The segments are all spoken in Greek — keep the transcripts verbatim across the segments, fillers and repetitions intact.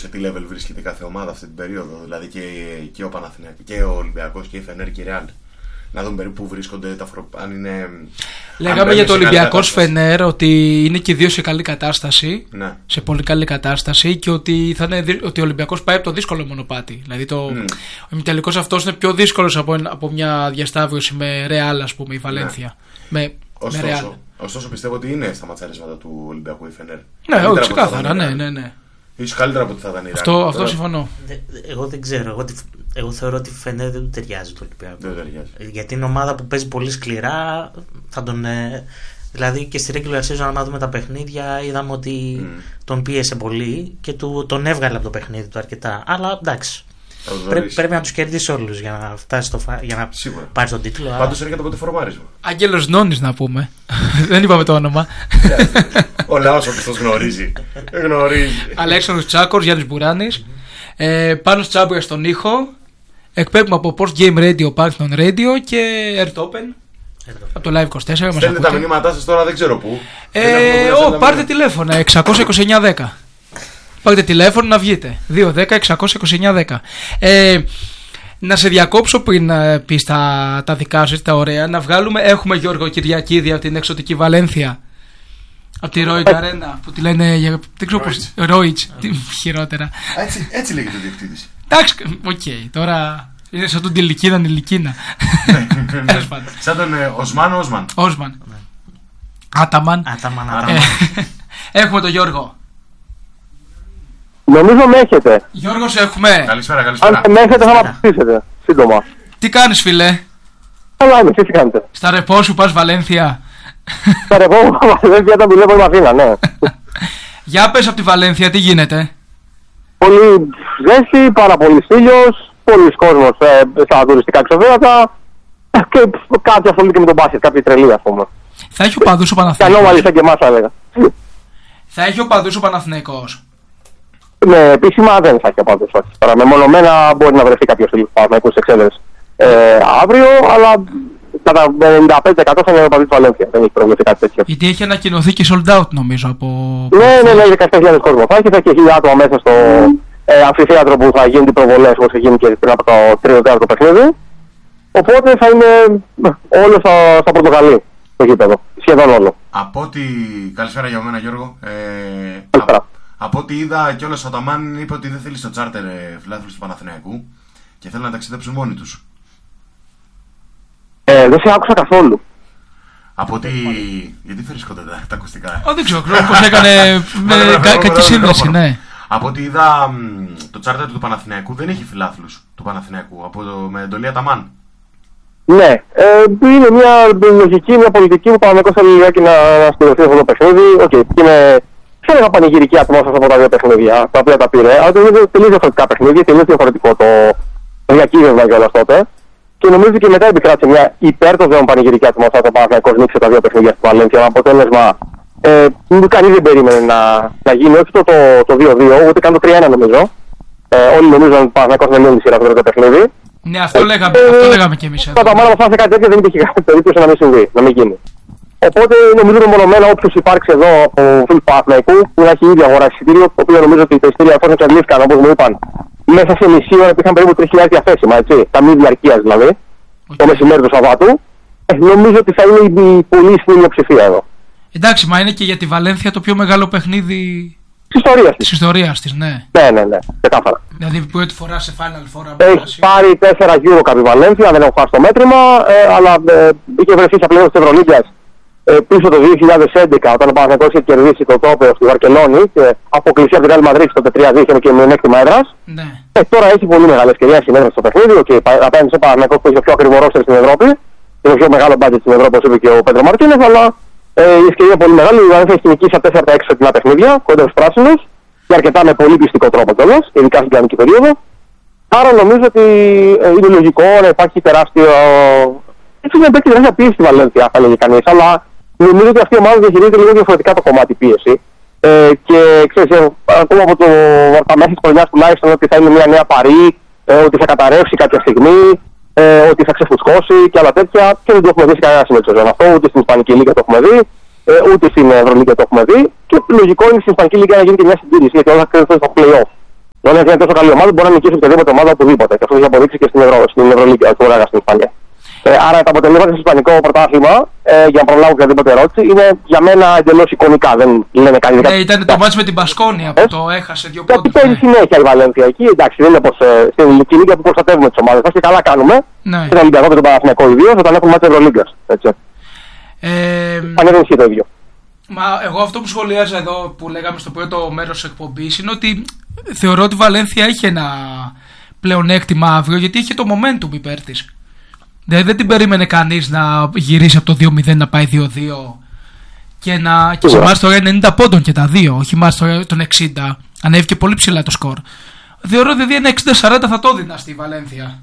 σε τι level βρίσκεται κάθε ομάδα αυτή την περίοδο. Δηλαδή και, και ο Παναθηναϊκός και ο Ολυμπιακός και η Φενέρ και η Ρεάλ. Να δούμε περίπου που βρίσκονται τα φρο... αν είναι. Λέγαμε αν για το Ολυμπιακός Φενέρ ότι είναι και οι δύο σε καλή κατάσταση. Ναι. Σε πολύ καλή κατάσταση και ότι, θα είναι, ότι ο Ολυμπιακός πάει από το δύσκολο μονοπάτι. Δηλαδή το, mm. ο ημιτελικός αυτός είναι πιο δύσκολος από, από μια διασταύρωση με Ρεάλ, ας πούμε, η Βαλένθια. Ναι. Με, ωστόσο, με Ρεάλ. Ωστόσο πιστεύω ότι είναι στα ματσαρίσματα του Ολυμπιακού η Φενέρ. Ναι, όχι, ξεκάθαρα, ναι, ναι, ναι. Ίσως καλύτερα από ό,τι θα ήταν η Ρεάλ. Αυτό, αυτό συμφωνώ. Δε, εγώ δεν ξέρω. Εγώ, εγώ θεωρώ ότι η Φενέρ δεν του ταιριάζει το Ολυμπιακό. Δεν ταιριάζει. Γιατί είναι ομάδα που παίζει πολύ σκληρά. Θα τον, ε, δηλαδή και στη regular season, αν δούμε τα παιχνίδια, είδαμε ότι mm. τον πίεσε πολύ και του, τον έβγαλε από το παιχνίδι του αρκετά. Αλλά εντάξει. Πρέ, πρέπει να τους κερδίσει όλους για να, φτάσει στο, για να πάρει τον τίτλο. Πάντως έρχεται από το φορμάρισμα. Άγγελος Νόνης να πούμε. Δεν είπαμε το όνομα. Ο λαός ο πιστός γνωρίζει. Γνωρίζει. Αλέξανδρος Τσάκορς, Γιάννης Μπουράνης. ε, Πάνος Τσάμπουιας στον ήχο. Εκπέμπουμε από Post Game Radio, Parkton Radio και Earth Open. Από το Live είκοσι τέσσερα. Στέλνετε τα μηνύματά σας τώρα, δεν ξέρω πού. ε, Ω, πάρτε τηλέφωνα εξακόσια είκοσι εννιά δέκα. Πάρτε τηλέφωνο να βγείτε. δύο δέκα εξακόσια είκοσι εννιά δέκα. Ε, να σε διακόψω πριν πει τα, τα δικά σου, τα ωραία. Να βγάλουμε. Έχουμε Γιώργο Κυριακίδη από την εξωτική Βαλένθια. Από τη Ρόιτ Αρένα. Που τη λένε. Δεν ξέρω πώς. Ρόιτ. Χειρότερα. Έτσι, έτσι λέγεται ο διεκτήτης. Εντάξει, οκ. Okay, τώρα είναι σαν τον Τιλικίνα Νιλικίνα. Σαν τον Οσμάν Όσμαν. Όσμαν. Άταμαν. Έχουμε τον Γιώργο. Νομίζω με έχετε. Γιώργο, σε έχουμε. Καλησπέρα, καλησπέρα. Αν με έχετε, θα με αποκτήσετε. Σύντομα. Τι κάνεις, φίλε? Καλά είμαι, τι κάνετε? Στα ρεπό σου πας Βαλένθια? Στα ρεπό μου πας Βαλένθια, όταν δουλεύω στην Αθήνα, ναι. Για πες από τη Βαλένθια, τι γίνεται? Πολύ ζέστη, πάρα πολύ ήλιος, πολλοί κόσμος ε, στα τουριστικά ξοδέματα και κάποια ασχολείται και με τον μπάσκετ, κάποιοι τρελοί, ας πούμε. Θα έχει ο παδούς ο Παναθηναϊκός. Καλό μάλιστα και εμάς, θα έλεγα. Θα έχει ο παδούς ο Παναθηναϊκός. Ναι, επίσημα δεν θα έχει απάντηση. Τώρα μεμονωμένα μπορεί να βρεθεί κάποιος φίλος Παναθηναϊκούς εξέδρες ε, αύριο, αλλά κατά ενενήντα πέντε τοις εκατό θα είναι ο παδί του Βαλένθια. Δεν έχει προβληθεί κάτι τέτοιο. Γιατί έχει ανακοινωθεί και sold out νομίζω από. Ναι, ναι, ναι, δεκαεπτά χιλιάδες κόσμο. Θα έχει, θα έχει χίλια άτομα μέσα στο ε, αμφιθέατρο που θα γίνουν οι προβολές όπως έχει γίνει και πριν από το τρίτο τέταρτο παιχνίδι. Οπότε θα είναι όλο στα, στα Πορτογαλί το γήπεδο. Σχεδόν όλο. Από ό,τι. Καλησπέρα για μένα, Γιώργο. Ε, Καλησπέρα. Από ό,τι είδα κιόλας ο Αταμάν είπε ότι δεν θέλει στο τσάρτερ φιλάθλους του Παναθηναϊκού και θέλει να ταξιδέψουν μόνοι τους. Ε, δεν σε άκουσα καθόλου. Από ότι. Γιατί φρίσκονται τα, τα ακουστικά. Ω, δεν ξέρω πώς έκανε κακή σύνδεση, ναι. Από ό,τι είδα το τσάρτερ του Παναθηναϊκού δεν έχει φιλάθλους του Παναθηναϊκού από το, με εντολή Αταμάν. Ναι, ε, είναι μια λογική, μια πολιτική που ο Παναθηναϊκός θέλει λιγάκι να, να στηριχθεί αυτό το παιχνίδι. Οκ, okay, είναι. Ξέρω ένα πανηγυρική ατμόσφαιρα από τα δύο παιχνίδια, τα οποία τα πήρε, αλλά είναι τελείως διαφορετικά παιχνίδια, τελείως διαφορετικό το, το διακύβευμα κιόλας τότε. Και νομίζω και μετά επικράτησε μια υπέρ το δέον πανηγυρική ατμόσφαιρα όταν ο Παναθηναϊκός νίξε τα δύο παιχνίδια στη Βαλένθια. Με αποτέλεσμα, ε, κανείς δεν περίμενε να, να γίνει όχι το, το, το δύο δύο, ούτε καν το τρία ένα νομίζω. Ε, όλοι νομίζουν ότι ο Παναθηναϊκός δεν λύνει τη σειρά το παιχνίδι. Ναι, αυτό ε, λέγαμε, ε, αυτό λέγαμε κι εμείς. Κατά μάλλον αποφάσισε κάτι τέτοιο, δεν υπήρχε κάποια περίπτωση να μην συμβεί, να μην γίνει. Οπότε νομίζω ότι μονομένα όποιος υπάρξει εδώ από φίλους του Παναθηναϊκού που να έχει ήδη αγοράσει εισιτήριο, το οποίο νομίζω ότι τα εισιτήρια εφόσον εξαντλήθηκαν όπως μου είπαν μέσα σε μισή ώρα υπήρχαν περίπου τρεις χιλιάδες διαθέσιμα, έτσι, τα μη διαρκείας δηλαδή, okay. το μεσημέρι του Σαββάτου, ε, νομίζω ότι θα είναι η πολύ ισχυρή μειοψηφία εδώ. Εντάξει, μα είναι και για τη Βαλένθια το πιο μεγάλο παιχνίδι της ιστορίας της. ιστορίας της, ναι. Ναι, ναι, ναι, ξεκάθαρα. Δηλαδή πρώτη φορά σε Final Four. Έχει πάρει τέσσερα γύρω κάποια Βαλένθια, δεν έχω χάσει το μέτρημα, ε, αλλά ε, είχε βρεθεί σε πλέον της Ευρωλίγκας. Ε, πίσω το δύο χιλιάδες έντεκα όταν ο Παναθηναϊκός είχε κερδίσει το τρόπαιο στη Βαρκελόνη και αποκλειστεί από την Real Madrid στο τρία δύο και μειονέκτημα έδρας. Ναι. Ε, τώρα έχει πολύ μεγάλη ευκαιρία συνέδραση στο παιχνίδι και απέναντι στο Παναθηναϊκό που έχει το πιο ακριβό ρόστερ στην Ευρώπη και το πιο μεγάλο μπάτζετ στην Ευρώπη, όπως είπε και ο Πέτρο Μαρτίνες. Αλλά ε, η ευκαιρία είναι πολύ μεγάλη. Δηλαδή θα έχει νικήσει από τέσσερα έξι φετινά παιχνίδια κοντά στους πράσινους και αρκετά με πολύ πιστικό τρόπο κιόλας, ειδικά στην κανονική περίοδο. Άρα νομίζω ότι ε, είναι λογικό να υπάρχει τεράστιο. Έτσι να υπάρχει τεράστια πίεση στη Βαλένθια, θα λέγει κανείς, αλλά νομίζω ότι αυτή η ομάδα διαχειρίζεται λίγο διαφορετικά το κομμάτι πίεση. Ε, και ξέρεις, ακόμα από το, τα μέσα της χρονιάς τουλάχιστον ότι θα είναι μια νέα Παρί, ε, ότι θα καταρρεύσει κάποια στιγμή, ε, ότι θα ξεφουσκώσει και άλλα τέτοια. Και δεν το έχουμε δει σε κανένα σημείο της σεζόν αυτό, ούτε στην Ισπανική Λίγκα το έχουμε δει, ε, ούτε στην Ευρωλίγκα το έχουμε δει. Και λογικό είναι στην Ισπανική Λίγκα να γίνει και μια συντήρηση, γιατί όλα θα κρίνουν στο play-off. Η Βαλένθια είναι τόσο καλή ομάδα που μπορεί να νικήσει οποιαδήποτε ομάδα οπουδήποτε. Και αυτό έχει αποδείξει και στην, Ευρώ, στην Ευρωλίγκα, στην Ευρωλίγκα στην Ισπανία. Ε, άρα τα αποτελέσματα στο Ισπανικό πρωτάθλημα, ε, για να προλάβω οποιαδήποτε ερώτηση, είναι για μένα εντελώς εικονικά. Δεν λένε κάτι. Ναι, ήταν το μάτς με την Πασκόνια που ε? το έχασε δύο πόντους. Και παίζει συνέχεια η Βαλένθια εκεί. Εντάξει, δεν είναι πως ε, στην ελληνική λίγα που προστατεύουμε τις ομάδες μας και καλά κάνουμε. Ναι. Στον Ολυμπιακό και τον Παναθηναϊκό ιδίως όταν έχουμε μάτς Ευρωλίγκας. Ε, Αν δεν ισχύει το ίδιο. Μα εγώ αυτό που σχολίαζα εδώ που λέγαμε στο πρώτο μέρος της εκπομπής είναι ότι θεωρώ ότι η Βαλένθια είχε ένα πλεονέκτημα αύριο γιατί είχε το momentum υπέρ της. Δηλαδή δεν την περίμενε κανείς να γυρίσει από το δύο μηδέν να πάει δύο δύο και, να... και σε εμάς τώρα ενενήντα πόντων και τα δύο, όχι εμάς τώρα τον εξήντα. Ανέβηκε πολύ ψηλά το σκορ. Θεωρώ ότι ένα εξήντα σαράντα θα το έδινα στη Βαλένθια.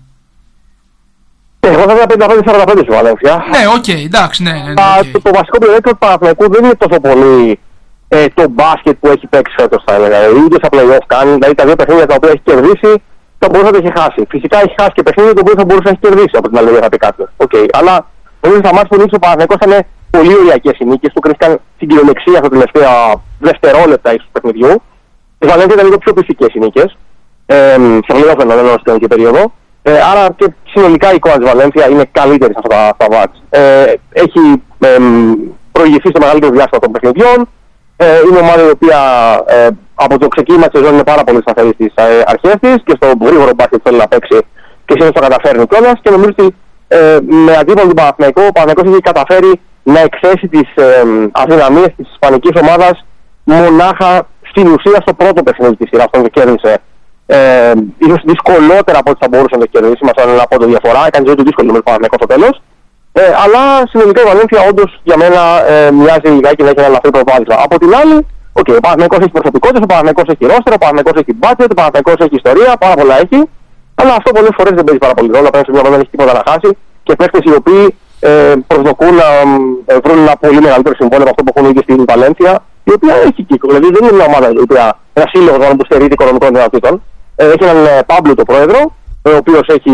Εγώ θα έδινα πενήντα πέντε σαράντα πέντε στη Βαλένθια. Ναι, οκ, okay, εντάξει, ναι. ναι, ναι okay. το, το βασικό πλεονέκτημα του Παναθηναϊκού δεν είναι τόσο πολύ ε, το μπάσκετ που έχει παίξει φέτος, θα έλεγα. Ούτε στα play-off κάνει, δηλαδή τα δύο παιχνίδια τα οποία έχει κερδίσει, θα μπορούσε να τα έχει χάσει. Φυσικά έχει χάσει και παιχνίδια το οποίο θα μπορούσε να έχει κερδίσει από την άλλη θα πει κάποιο. Okay. Αλλά νομίζω ότι στα μάτια που νίκησε ο Παναθηναϊκός ήταν πολύ ωριακές οι νίκες, του κρίθηκαν στην κυριολεξία στα τελευταία δευτερόλεπτα ίσως του παιχνιδιού. Η Βαλένθια ήταν λίγο πιο πιστικές οι νίκες, ε, σε play-off δεν εννοώ στην τελική περίοδο. Ε, άρα και συνολικά η εικόνα της Βαλένθια είναι καλύτερη σε αυτά τα, τα βάτς. Ε, έχει ε, προηγηθεί στο μεγαλύτερο διάστημα των παιχνιδιών. Ε, είναι ομάδα η οποία ε, από το ξεκίνημα της σεζόν είναι πάρα πολύ σταθερή στις ε, αρχές της και στο γρήγορο μπάσκετ θέλει να παίξει και συνήθως το καταφέρνει κιόλας. Και νομίζω ότι ε, με αντίπαλο τον Παναθηναϊκό, ο Παναθηναϊκός έχει καταφέρει να εκθέσει τις ε, αδυναμίες της ισπανικής ομάδας μονάχα στην ουσία στο πρώτο παιχνίδι της σειράς, τον κέρδισε. Ε, ίσως δυσκολότερα από ό,τι θα μπορούσε να το κερδίσει, μας έκανε ένα πόντο διαφορά, έκανε ζωή του δύσκολη με το Παναθηναϊκό στο τέλος. Ε, αλλά συνολικά η Βαλένθια όντως για μένα ε, μοιάζει λιγάκι να έχει ένα ελαφρύ προβάδισμα. Από την άλλη, okay, ο Παναθηναϊκός έχει προσωπικότητα, ο Παναθηναϊκός έχει ρόστερ, ο Παναθηναϊκός έχει budget, ο Παναθηναϊκός έχει ιστορία, πάρα πολλά έχει. Αλλά αυτό πολλές φορές δεν παίζει πάρα πολύ ρόλο, απέναντι σε μια ομάδα δεν έχει τίποτα να χάσει και παίκτες οι οποίοι ε, προσδοκούν να ε, βρουν ένα πολύ μεγαλύτερο συμβόλαιο από αυτό που έχουν ήδη στην Βαλένθια, η οποία έχει κύκλο. Δηλαδή δεν είναι μια ομάδα η οποία ένα σύλλογο που στερείται οικονομικών δυνατοτήτων. Έχει έναν Πάμπλο το πρόεδρο, ο οποίος έχει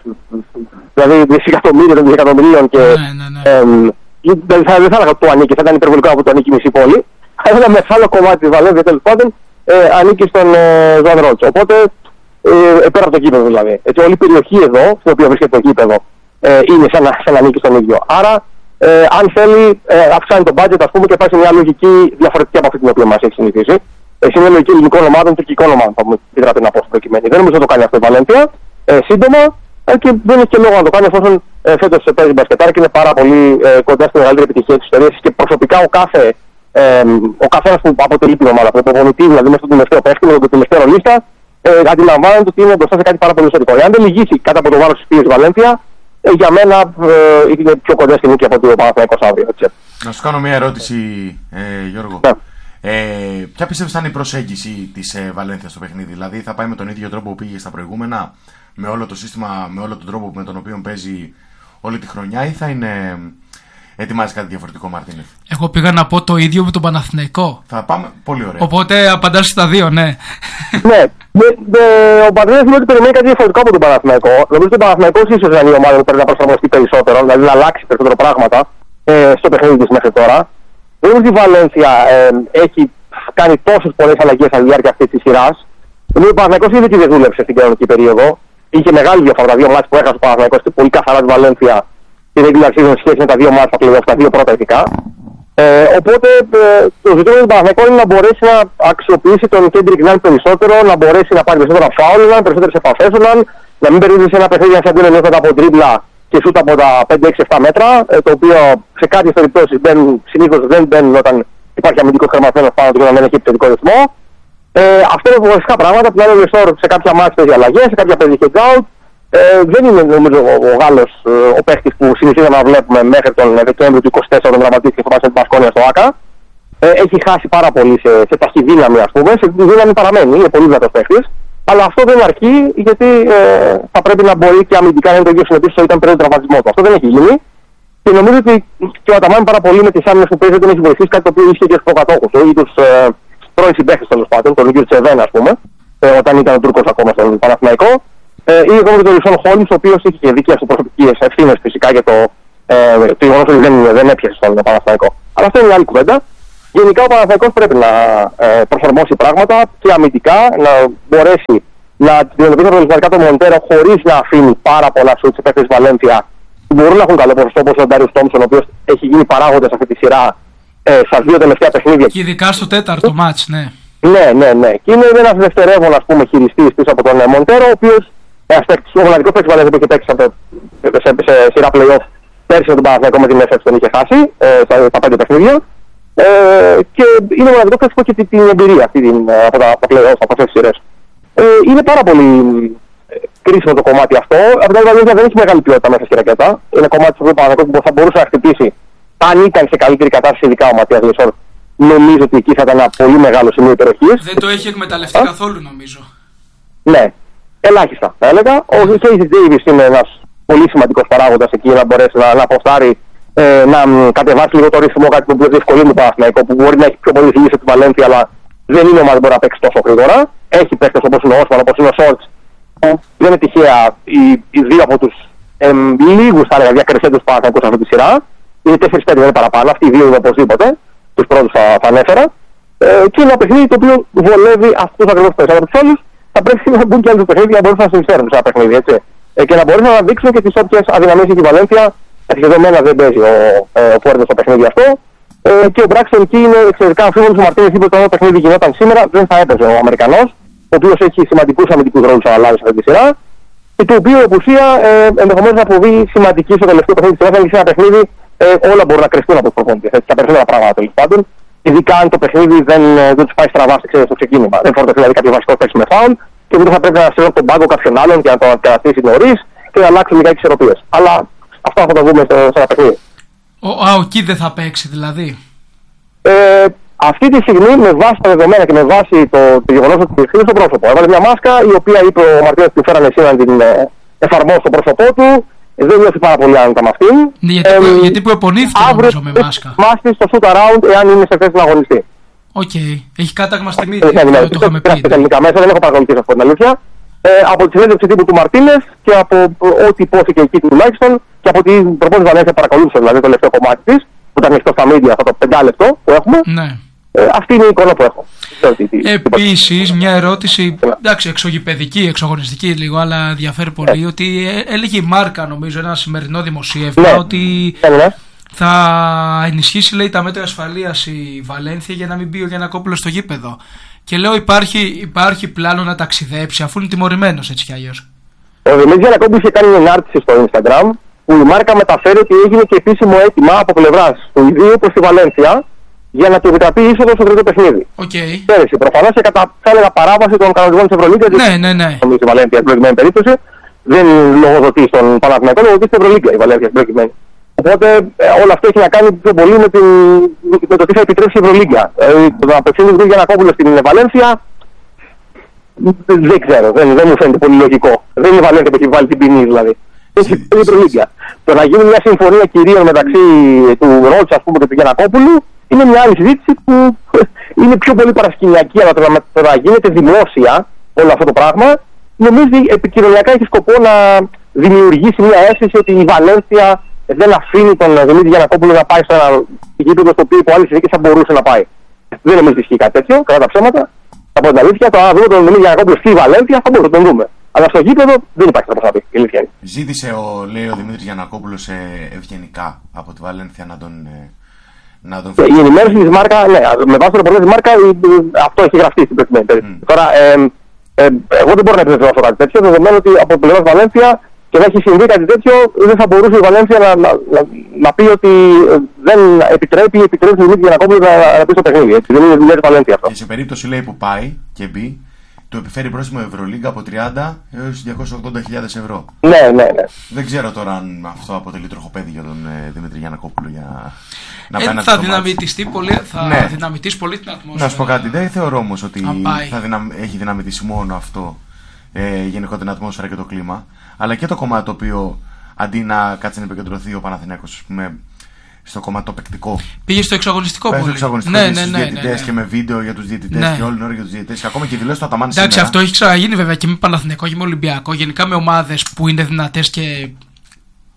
δηλαδή δισεκατομμύρια των δισεκατομμυρίων και ναι, ναι, ναι. Ε, δεν θα, θα έλεγα ότι του ανήκει, θα ήταν υπερβολικά που του ανήκει η μισή πόλη. Αλλά ένα μεγάλο κομμάτι της Βαλένθια τέλος πάντων ε, ανήκει στον Ζωάν ε, Ρότσο. Οπότε ε, ε, πέρα από το κήπεδο δηλαδή. Έτσι, όλη η περιοχή εδώ, στην οποία βρίσκεται το κήπεδο, ε, είναι σαν να, σαν να ανήκει στον ίδιο. Άρα, ε, αν θέλει, ε, αυξάνει το budget ας πούμε και πάει σε μια λογική διαφορετική από αυτή την οποία μας έχει συνηθίσει. Εσύ είναι λογική ελληνικών ομάδων, τουρκικών ομάδων, θα μου επιτρέπετε να πω στην προκειμένη. Δεν νομίζω να το κάνει αυτό η Βαλένθια. Ε, σύντομα, ε, και δεν έχει και λόγο να το κάνει εφόσον ε, φέτος παίζει μπασκετάρ και είναι πάρα πολύ ε, κοντά στην μεγαλύτερη επιτυχία της ιστορίας. Και προσωπικά ο κάθε ε, ο καθένας που αποτελεί την ομάδα, ο προπονητής δηλαδή μέσα στον τελευταίο παίχτη, με τον τελευταίο ρολίστα, ε, αντιλαμβάνεται ότι είναι μπροστά σε κάτι πάρα πολύ ιστορικό. Εάν δεν λυγίσει κάτω από το βάρος της πίεσης η Βαλένθια, ε, για μένα ε, είναι πιο κοντά στη νίκη από ότι ο Παναθηναϊκός αύριο. Να σου κάνω μια ερώτηση, ε, Γιώργο. Yeah. Ε, ποια πιστεύεις θα είναι η προσέγγιση της ε, Βαλένθια στο παιχνίδι, δηλαδή θα πάει με τον ίδιο τρόπο που πήγε στα προηγούμενα, με όλο το σύστημα, με όλο τον τρόπο με τον οποίο παίζει όλη τη χρονιά, ή θα είναι ετοιμάζει κάτι διαφορετικό, Μαρτίνεθ? Εγώ πήγα να πω το ίδιο με τον Παναθηναϊκό. Θα πάμε πολύ ωραία. Οπότε απαντάς στα δύο, ναι. Ναι, ο Μαρτίνεθ είναι ότι περιμένει κάτι διαφορετικό από τον Παναθηναϊκό. Νομίζω ότι ο Παναθηναϊκός ίσως είναι η ομάδα που πρέπει να προσαρμοστεί περισσότερο, δηλαδή να αλλάξει περισσότερο πράγματα ε, στο παιχνίδι της μέχρι τώρα. Δεν είναι ότι η Βαλένθια ε, έχει κάνει τόσες πολλές αλλαγές στη διάρκεια αυτής της σειράς. Νομίζω ότι ο Παναθηναϊκός ήδη και δεν δούλεψε στην κανονική περίοδο. Είχε μεγάλη διαφορά τα δύο μάτς που έχασε ο Παναθηναϊκός και πολύ καθαρά τη Βαλένθια τη regular season σχέση με τα δύο μάτς τα τα δύο πρώτα ειδικά. Ε, οπότε ε, το ζητούμενο του Παναθηναϊκού είναι να μπορέσει να αξιοποιήσει τον Κέντρικ Νάν περισσότερο, να μπορέσει να πάρει περισσότερα φάουλ, περισσότερες επαφές, να μην περιορίζει σε ένα παιχνίδι να σε αντίλε μέσα από τρίμπλα και σούτ από τα πέντε έξι επτά μέτρα, το οποίο σε κάποιες περιπτώσεις συνήθως δεν μπαίνουν όταν υπάρχει αμυντικός κρεμασμένος πάνω του και να δεν έχει επιθετικό ρυθμό. Ε, αυτά είναι φοβερικά πράγματα που είναι ο σε κάποια μάτια παίζει αλλαγές, σε κάποια παίζει hedge out. Ε, δεν είναι νομίζω ο, ο Γάλλος ο παίχτης που συνηθίζαμε να βλέπουμε μέχρι τον Δεκέμβριο του είκοσι τέσσερα όταν τραυματίστηκε στο μάτι της Μπασκόνια στο ΆΚΑ. Ε, έχει χάσει πάρα πολύ σε, σε ταχυδύναμη, ας πούμε, σε δύναμη παραμένει, είναι πολύ δυνατός παίχτης. Αλλά αυτό δεν αρκεί γιατί ε, θα πρέπει να μπορεί και αμυντικά να είναι το ίδιο συνεπής όσο ήταν πριν τον τραυματισμό του. Αυτό δεν έχει γίνει. Και νομίζω ότι και ο Αταμάν πάρα πολύ με τις άμυνες που παίζει δεν έχει βοηθήσει, κάτι το οποίο ίσχυε και στους προκατόχους του ή τους ε, πρώην συμπαίχτες τέλος πάντων, τον Γιούρ Τσεβέν, ας πούμε, ε, όταν ήταν ο Τούρκος ακόμα στον Παναθηναϊκό. Ε, ή ακόμα και τον Λισόν Χόλμς, ο οποίος είχε και δικές του προσωπικές ευθύνες φυσικά για το, ε, το γεγονός ότι δεν, δεν έπιασε στον Παναθηναϊκό. Αλλά αυτό είναι μια άλλη κουβέντα. Γενικά ο Παναθηναϊκός πρέπει να ε, προσαρμόσει πράγματα και αμυντικά, να μπορέσει να αντιμετωπίσει αποτελεσματικά τον Μοντέρο χωρίς να αφήνει πάρα πολλά σουτ σε παίκτες Βαλένθια που μπορούν να έχουν καλό ποσοστό, όπως ο Ντάριους Τόμψον, ο οποίος έχει γίνει παράγοντας αυτή τη σειρά ε, στα δύο τελευταία παιχνίδια. Και ειδικά στο τέταρτο μάτς, ναι. Ναι, ναι, ναι. Και είναι ένας δευτερεύον, ας πούμε, χειριστής πίσω από τον ε, Μοντέρο, ο οποίος ένας παίκτης, ο μοναδικός παίκτης Βαλένθια που έχει παίξει σε, σε, σε σειρά play-off πέρσι τον Παναθηναϊκό με την Εφ τον είχε χάσει ε, στα, στα πέντε παιχνίδια. Ε, και είναι ο μοναδικός παίκτης που έχει την, την εμπειρία αυτή την, από τα, τα play-off, από αυτές τις σειρές. Ε, είναι πάρα πολύ ε, κρίσιμο το κομμάτι αυτό. Από την άλλη, δεν έχει μεγάλη ποιότητα μέσα στη ρακέτα. Είναι κομμάτι του Παναθηναϊκού που θα μπορούσε να χτυπήσει. Αν ήταν σε καλύτερη κατάσταση, ειδικά ο Ματίας Λεσόρ, νομίζω ότι εκεί θα ήταν ένα πολύ μεγάλο σημείο υπεροχής. Δεν το έχει εκμεταλλευτεί καθόλου, νομίζω. Ναι, ελάχιστα θα έλεγα. Ο Κέισι Ντέιβις είναι ένας πολύ σημαντικός παράγοντας εκεί να μπορέσει να, να αποστάρει, ε, να κατεβάσει λίγο το ρυθμό, κάτι που διευκολύνει τον Παναθηναϊκό, που μπορεί να έχει πιο πολύ θυγήσει τη Βαλένθια, αλλά δεν είναι ομάδα που μπορεί να παίξει τόσο γρήγορα. Έχει παίκτες όπως είναι ο Όσμαν, όπως είναι ο Σόλτς, που δεν είναι τυχαία οι, οι δύο από τους ε, λίγους θα έλεγα διακρισέντες του Παναθηναϊκού σε αυτή τη σειρά. Είναι τέσσερις πέντε, δεν είναι παραπάνω. Αυτοί οι δύο είναι οπωσδήποτε. Τους πρώτους θα, θα ανέφερα. Ε, και ένα παιχνίδι το οποίο βολεύει αυτούς ακριβώς περισσότερο από τους άλλους. Θα πρέπει να μπουν και άλλους παιχνίδια για να μπορούν να συνεισφέρουν σε ένα παιχνίδι. Έτσι. Ε, και να μπορούν να δείξουν και τις όποιες αδυναμίες έχει η Βαλένθια. Δεδομένα δεν παίζει ο, ε, ο Φόρντος στο παιχνίδι αυτό. Ε, και ο Μπράξον εκεί είναι εξαιρετικά αμφίβολος. Ο Μαρτίνες είπε ότι το παιχνίδι γινόταν σήμερα, δεν θα έπαιζε ο Αμερικανός, ο οποίος έχει σημαντικούς αμυντικούς ρόλους αναλάβει σε αυτή τη σειρά. Και το οποίο η απουσία ε, ενδεχομένως να αποβεί σημαντική στο τελευταίο παιχνίδι της σειράς. Σε ένα παιχνίδι ε, όλα μπορούν να κρυφτούν από τους προπονητές. Τα περισσότερα πράγματα τέλος πάντων. Ειδικά αν το παιχνίδι δεν, δεν τους πάει στραβά στο ξεκίνημα. Δεν φορτωθεί δηλαδή κάποιο βασικό παίξι με φάουλ και μετά θα πρέπει να στείλουν τον πάγκο κάποιον άλλον και να το αντικαταστήσει νωρίς και να αλλάξουν λίγα τις ισορροπίες. Αλλά αυτό θα το δούμε σε ένα παιχνίδι. Ο Αοκί δεν θα παίξει δηλαδή. Ε, αυτή τη στιγμή με βάση τα δεδομένα και με βάση το, το γεγονός ότι χρήσε στο πρόσωπο. Έβαλε μια μάσκα η οποία είπε ο Μαρτίνες που φέρανε εσύ να την ε, εφαρμόσει στο πρόσωπό του. Δεν νιώθει πάρα πολύ άνετα με αυτήν. Γιατί, ε, γιατί που επονήθηκε νομίζω με μάσκα. Μάστη στο shoot around εάν είναι σε θέση να αγωνιστεί. Οκ. Okay. Έχει κάταγμα στη μύτη. Ε, ναι, ναι, το είχαμε πει. Τελικά μέσα δεν έχω παρακολουθήσει αυτό την αλήθεια. Ε, από τη συνέντευξη τύπου του Μαρτίνες και από ό,τι υπόθηκε εκεί τουλάχιστον και από την προπόνηση Βαλένθια παρακολούθησε δηλαδή το τελευταίο κομμάτι της που ήταν ανοιχτό στα media αυτό το πεντάλεπτο που έχουμε. Ναι. Ε, αυτή είναι η εικόνα που έχω. Επίσης, μια ερώτηση, εντάξει, εξωγηπαιδική, εξωγωνιστική λίγο, αλλά διαφέρει πολύ, ότι έλεγε η Μάρκα, νομίζω, ένα σημερινό δημοσίευμα, ναι. ότι ναι, ναι. θα ενισχύσει, λέει, τα μέτρα ασφαλείας η Βαλένθια για να μην μπει ο Γιαννακόπουλος στο γήπεδο. Και λέω, υπάρχει, υπάρχει πλάνο να ταξιδέψει, αφού είναι τιμωρημένος έτσι κι αλλιώς. Ο Δημήτρης Γιαννακόπουλος είχε κάνει μια ενάρτηση στο Instagram, που η Μάρκα μεταφέρει ότι έγινε και επίσημο αίτημα από πλευράς του ιδίου προς τη Βαλένθια για να του επιτραπεί είσοδο στο τρίτο παιχνίδι. Okay. Πέρυσι, προφανώς και κατά θα έλεγα παράβαση των κανονισμών της Ευρωλίγκα. Ναι, ναι, ναι. Νομίζω η Βαλένθια στην προηγουμένη περίπτωση δεν λογοδοτεί στον Παναθηναϊκό, λογοδοτεί στην Ευρωλίγκα η Βαλένθια στην προηγουμένη. Οπότε ε, όλο αυτό έχει να κάνει πιο πολύ με, την, με το τι θα επιτρέψει η Ευρωλίγκα. Ε, το να απευθύνει τον Γιαννακόπουλο στην Βαλένθια δεν ξέρω, δεν, δεν μου φαίνεται πολύ λογικό. Δεν είναι η Βαλένθια που έχει βάλει την ποινή δηλαδή. Έχει η Ευρωλίγκα. Το να γίνει μια συμφωνία κυρίων μεταξύ του Ρότσα ας πούμε και του Γιαννακόπουλου είναι μια άλλη συζήτηση που είναι πιο πολύ παρασκηνιακή, αλλά το να, το να γίνεται δημόσια όλο αυτό το πράγμα, νομίζω επικοινωνιακά έχει σκοπό να δημιουργήσει μια αίσθηση ότι η Βαλένθια δεν αφήνει τον Δημήτρη Γιαννακόπουλο να πάει σε ένα γήπεδο στο οποίο υπό άλλες συνθήκες θα μπορούσε να πάει. Δεν νομίζω ότι ισχύει κάτι τέτοιο, κατά τα ψέματα. Θα πω την αλήθεια, το να δούμε τον Δημήτρη Γιαννακόπουλο στη Βαλένθια θα μπορούμε να τον δούμε. Αλλά στο γήπεδο δεν υπάρχει τρόπο να πει. Η αλήθεια είναι. Ζήτησε ο, λέει, ο Δημήτρης Γιαννακόπουλος ε, ευγενικά από τη Βαλένθια να τον. Ε... Τον... Η ενημέρωση της Μάρκα, ναι, με βάση το ρεπορτάζ της Μάρκα, αυτό έχει γραφτεί στην προκειμένη. Mm. Τώρα, ε, ε, εγώ δεν μπορώ να επιβεβαιώσω κάτι τέτοιο, δεδομένου ότι από την πλευρά Βαλένθια και να έχει συμβεί κάτι τέτοιο, δεν θα μπορούσε η Βαλένθια να, να, να, να πει ότι δεν επιτρέπει ή επιτρέπει τον Δημήτρη Γιαννακόπουλο να, να πει στο παιχνίδι. Έτσι. Δεν είναι δουλειά της Βαλένθια αυτό. Και σε περίπτωση λέει που πάει και μπει, του επιφέρει πρόστιμο Ευρωλίγκα από τριάντα έως διακόσιες ογδόντα χιλιάδες ευρώ. Ναι, ναι, ναι. Δεν ξέρω τώρα αν αυτό αποτελεί τροχοπέδι για τον ε, Δημήτρη Γιαννακόπουλο για να ε, πάει να θα δυναμητιστεί πολύ, θα ναι. δυναμητήσει πολύ την ατμόσφαιρα. Να σου πω κάτι, δεν θεωρώ όμως ότι θα δυναμ... έχει δυναμητήσει μόνο αυτό ε, γενικότερα την ατμόσφαιρα και το κλίμα, αλλά και το κομμάτι το οποίο αντί να κάτσει να επικεντρωθεί ο Παναθηναϊκός, ας πούμε, στο κομμάτι το παικτικό. Πήγε στο εξαγωνιστικό πολύ. Στο εξαγωνιστικό ναι, και ναι, στους ναι, διαιτητές ναι, ναι. και με βίντεο για τους διαιτητές ναι. και όλη την ώρα για τους διαιτητές. Και ακόμα και δηλώσεις του Αταμάν σήμερα. Εντάξει, αυτό έχει ξαναγίνει βέβαια και με Παναθηναϊκό και με Ολυμπιακό. Γενικά με ομάδες που είναι δυνατές και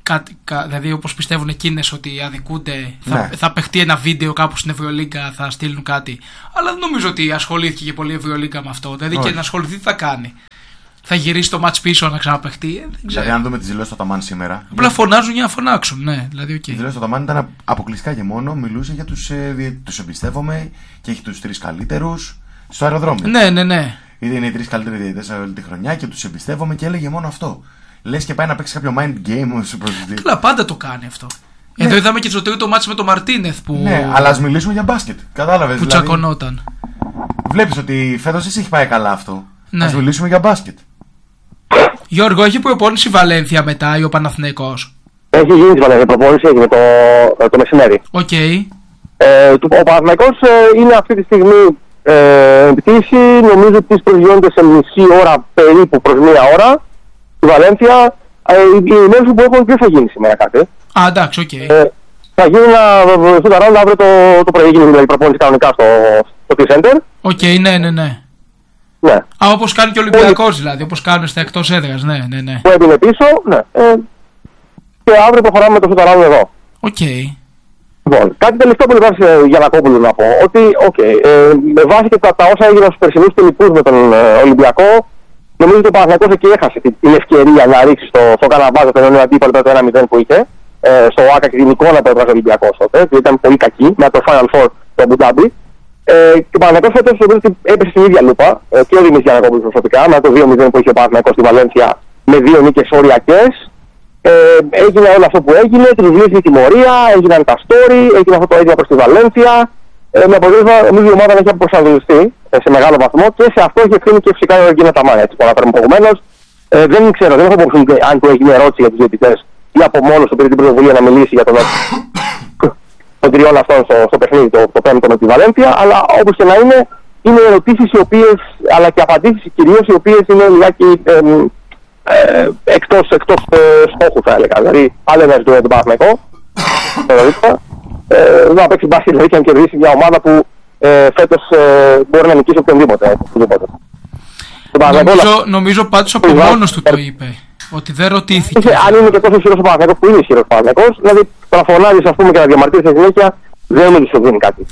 κάτι, κα, δηλαδή όπως πιστεύουν εκείνες ότι αδικούνται, θα, ναι. θα παιχτεί ένα βίντεο κάπου στην Ευρωλίγκα, θα στείλουν κάτι. Αλλά δεν νομίζω ότι ασχολήθηκε και πολύ η Ευρωλίγκα με αυτό. Δηλαδή Όχι. Και να ασχοληθεί τι θα κάνει. Θα γυρίσει το match πίσω να ξαναπαιχτεί. Δηλαδή, αν δούμε τις δηλώσεις του Αταμάν σήμερα. Απλά φωνάζουν για να φωνάξουν. Ναι, δηλαδή, okay. Οι δηλώσεις του Αταμάν ήταν αποκλειστικά και μόνο μιλούσε για τους, ε, τους εμπιστεύομαι και έχει τους τρεις καλύτερους στο αεροδρόμιο. Ναι, ναι, ναι. Είναι οι τρεις καλύτεροι διαιτητές όλη τη χρονιά και τους εμπιστεύομαι και έλεγε μόνο αυτό. Λες και πάει να παίξει κάποιο mind game. Καλά, πάντα το κάνει αυτό. Ναι. Εδώ είδαμε και στο τρίτο μάτς με τον Μαρτίνεθ που. Ναι, αλλά ας μιλήσουμε για μπάσκετ. Κατάλαβες. Που δηλαδή, τσακωνόταν. Βλέπεις ότι φέτος εσύ έχει πάει καλά αυτό. Ναι. Ας μιλήσουμε για μπάσκετ. Γιώργο, έχει προπόνηση Βαλένθια μετά ή ο Παναθηναϊκός? Έχει γίνει τη Βαλένθια προπόνηση, έγινε το, το μεσημέρι. Οκ. Okay. Ε, ο Παναθηναϊκός ε, είναι αυτή τη στιγμή ε, επιτύχηση. Νομίζω ότι προσγειώνεται σε μισή ώρα περίπου προς μία ώρα. Στη Βαλένθια. Ε, οι μέρες που έχουν δεν θα γίνει σήμερα κάτι. Α, εντάξει, οκ. Okay. Ε, θα γίνει ένα σουταράν αύριο το, το πρωί, γίνει δηλαδή προπόνηση κανονικά στο, στο T-Center. Οκ, okay, ναι, ναι, ναι. Ναι. Α, όπως κάνει και ο Ολυμπιακός δηλαδή, όπως κάνουν στα εκτός έδρας, ναι, ναι, ναι. Που έμεινε πίσω, ναι. Ε, και αύριο προχωράμε με το σουταράν εδώ. Οκ. Okay. Λοιπόν, κάτι τελευταίο που υπάρχει για Γιαννακόπουλου να πω, ότι, οκ, okay, ε, με βάση και τα, τα όσα έγιναν στους περσινούς τελικούς με τον ε, Ολυμπιακό, νομίζω ότι ο Παναθηναϊκός εκεί έχασε την, την ευκαιρία να ρίξει στο, στο Καναβάζο τον αντίπαλο το ένα μηδέν που είχε, ε, στο ΆΚΑ και την εικόνα που έβγαζε ο Ολυμπιακός τότε, που ήταν πολύ κακή, με το Final Four του Αμπουντάμπι. Ε, και ο Παναθηναϊκός φέτος νομίζω ότι έπεσε στην ίδια λούπα, ε, και ο Δημήτρης Γιαννακόπουλος προσωπικά, με το δύο μηδέν που είχε ο Παναθηναϊκός στη Βαλένθια με δύο νίκες οριακές. Ε, έγινε όλο αυτό που έγινε, τριβλήθηκε η τιμωρία, έγιναν τα story, έγινε αυτό το ίδιο προς τη Βαλένθια. Ε, με αποτέλεσμα, νομίζω η ομάδα έχει προσανατολιστεί ε, σε μεγάλο βαθμό και σε αυτό έχει ευθύνη και φυσικά ο Γκίνα Ταμάν, έτσι που αναφέραμε προηγουμένως. Ε, δεν ξέρω, δεν έχω απόψη αν του έγινε ερώτηση για τους διαιτητές ή από μόνος του πήρε την πρωτοβουλία να μιλήσει για τον των τριών αυτών στο, στο παιχνίδι, το, το πέμπτο με τη Βαλένθια, αλλά όπως και να είναι, είναι ερωτήσεις οι οποίες, αλλά και απαντήσεις κυρίως οι οποίες είναι λιγάκι ε, ε, εκτός, εκτός ε, στόχου θα έλεγα. Δηλαδή, άλλο ένα ζητούμενο τον Παναθηναϊκό, ε, να παίξει μπάσκετ δηλαδή και να κερδίσει μια ομάδα που ε, φέτος ε, μπορεί να νικήσει οποιονδήποτε. Νομίζω, νομίζω πάντως από μόνος του το είπε. Ότι δεν ρωτήθηκε. Αν είναι και τόσο ισχυρός ο Παναθηναϊκός που είναι ισχυρός ο Παναθηναϊκός, δηλαδή το να φωνάζεις ας πούμε και να διαμαρτύρεις στη συνέχεια δεν νομίζω ότι σου δίνει κάτι.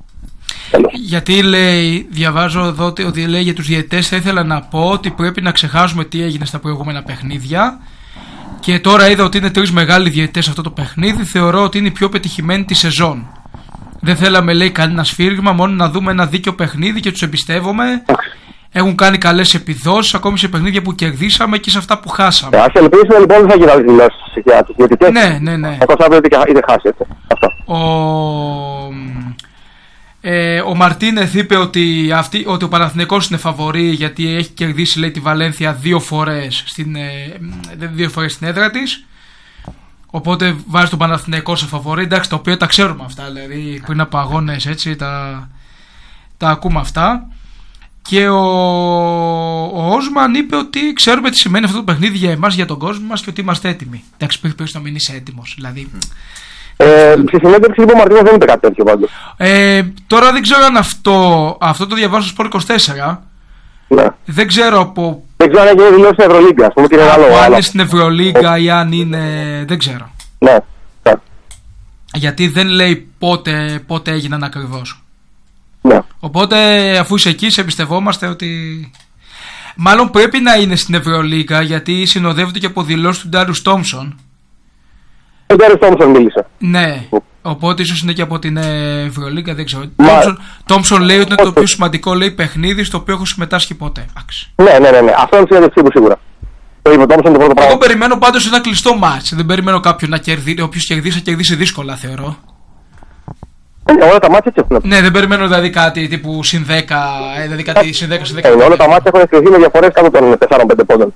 Γιατί λέει, διαβάζω εδώ ότι λέει για τους διαιτητές, θα ήθελα να πω ότι πρέπει να ξεχάσουμε τι έγινε στα προηγούμενα παιχνίδια. Και τώρα είδα ότι είναι τρεις μεγάλοι διαιτητές σε αυτό το παιχνίδι. Θεωρώ ότι είναι η πιο πετυχημένη τη σεζόν. Δεν θέλαμε, λέει, κανένα σφύριγμα, μόνο να δούμε ένα δίκαιο παιχνίδι και τους εμπιστεύομαι. Έχουν κάνει καλές επιδόσεις ακόμη σε παιχνίδια που κερδίσαμε και σε αυτά που χάσαμε. Ας ελπίσουμε λοιπόν δεν θα γίνει άλλη δηλώσεις για τους διαιτητές. Ναι, ναι, ναι. Εκτός αύριο είτε χάσει έτσι. Αυτό. Ο, ε, ο Μαρτίνεθ είπε ότι, αυτή, ότι ο Παναθηναϊκός είναι φαβορί γιατί έχει κερδίσει, λέει, τη Βαλένθια δύο φορές στην, ε, δύο φορές στην έδρα της. Οπότε βάζει τον Παναθηναϊκό σε φαβορί. Εντάξει, τα οποία τα ξέρουμε αυτά, δηλαδή πριν από αγώνες έτσι τα, τα ακούμε αυτά. Και ο, ο Όσμαν είπε ότι ξέρουμε τι σημαίνει αυτό το παιχνίδι για εμάς, για τον κόσμο μας και ότι είμαστε έτοιμοι. Εντάξει, πρέπει, πρέπει να μην είσαι έτοιμος. Δηλαδή. Ε, στη συνέντευξη είπε ο Μαρτίνος δεν είπε κάτι τέτοιο πάντως. Ε, τώρα δεν ξέρω αν αυτό, αυτό το διαβάζω στο Σπορ είκοσι τέσσερα. Ναι. Δεν ξέρω από. Δεν ξέρω αν έχει δηλώσει στην Ευρωλίγκα. Ας πούμε τι είναι άλλο. Αν είναι στην Ευρωλίγκα ή αν είναι. Δεν ξέρω. Ναι. Ναι. Γιατί δεν λέει πότε, πότε έγιναν ακριβώς. Ναι. Οπότε αφού είσαι εκεί σε εμπιστευόμαστε ότι μάλλον πρέπει να είναι στην Ευρωλίγκα γιατί συνοδεύονται και από δηλώσεις του Ντάριους Τόμσον. Ο Ντάριους Τόμσον μίλησε. Ναι, οπότε ίσως είναι και από την Ευρωλίγκα, δεν ξέρω. Τόμσον λέει ότι είναι το πιο σημαντικό, λέει, παιχνίδι στο οποίο έχω συμμετάσχει ποτέ. Ναι, ναι, ναι, ναι. Αυτό είναι συνέντευξή μου σίγουρα. Το είπε ο Τόμσον το πρώτο πράγμα. Εγώ περιμένω πάντως ένα κλειστό μάτς. Δεν περιμένω κάποιον να κερδίσει. Όποιος κερδίσει, θα κερδίσει δύσκολα, θεωρώ. Ε, όλα τα μάτια έτσι έχουν. Ναι, δεν περιμένω δηλαδή κάτι τύπου συν δέκα, δηλαδή κάτι συν δέκα, συν δέκα. Ε, όλα τα μάτια έχουν κρυθεί με διαφορές κάτω των τεσσάρων πέντε πόντων.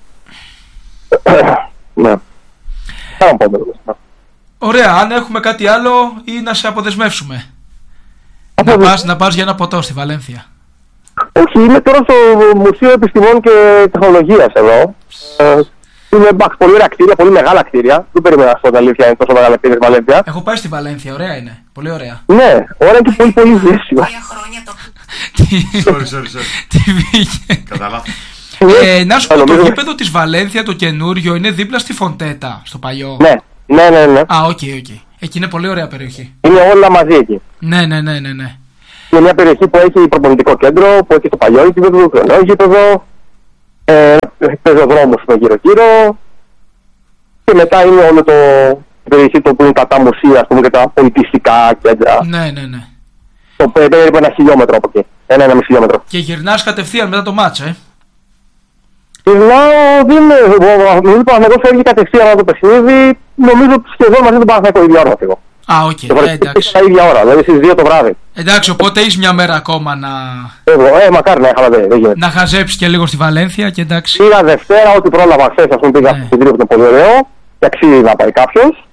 Ναι. τέσσερα πόντων. Ωραία, αν έχουμε κάτι άλλο ή να σε αποδεσμεύσουμε. Να πας, να πας για ένα ποτό στη Βαλένθια. Όχι, είμαι τώρα στο Μουσείο Επιστημών και Τεχνολογίας εδώ. Ε, είναι πολύ ωραία κτίρια, πολύ μεγάλα κτίρια. Δεν περίμενα να σου πω την αλήθεια, είναι τόσο μεγάλα κτίρια στη Βαλένθια. Έχω πάει στη Βαλένθια, ωραία είναι. Πολύ ωραία. Ναι, ωραία και πολύ πολύ ζέσιο. Sorry, sorry, sorry. Τι βγήκε. Καταλάβω. Να σου πω, το γήπεδο της Βαλένθια το καινούριο είναι δίπλα στη Φοντέτα, στο παλιό. Ναι, Ναι, ναι, ναι. Α, οκ, okay, οκ. Okay. Εκεί είναι πολύ ωραία περιοχή. Είναι όλα μαζί εκεί. Ναι, ναι, ναι, ναι, ναι. Είναι μια περιοχή που έχει προπονητικό κέντρο, που έχει το παλιό γήπεδο, το νέο γήπεδο, ε, πεζοδρόμους με γύρω-γύρω. Και μετά είναι όλο το η περιοχή που είναι τα, τα μουσεία, ας πούμε, και τα πολιτιστικά κέντρα. Ναι, ναι, ναι. Το περίπου ένα χιλιόμετρο από εκεί. Ένα, ένα μισή χιλιόμετρο. Και γυρνάς κατευθείαν μετά το μάτς, ε. Γυρνάω, δεν είναι. Νομίζω ότι ο Παναθηναϊκός φεύγει κατευθείαν από το παιχνίδι. Νομίζω σχεδόν μαζί τον Παναθηναϊκό ίδια ώρα φύγω. Α, οκ, okay. ε, εντάξει. Τα ίδια ώρα, δηλαδή στις δύο το βράδυ. Εντάξει, οπότε έχεις μια μέρα ακόμα να. Ε, μακάρι να είχα, δεν γίνεται. Να χαζέψεις και λίγο στη Βαλένθια και εντάξει. Πήγα Δευτέρα, ό,τι πρόλαβα χθες, ας πούμε, πήγα ναι. στην τρίπο, το πολύ ωραίο. Και αξίζει να πάει κάποιος.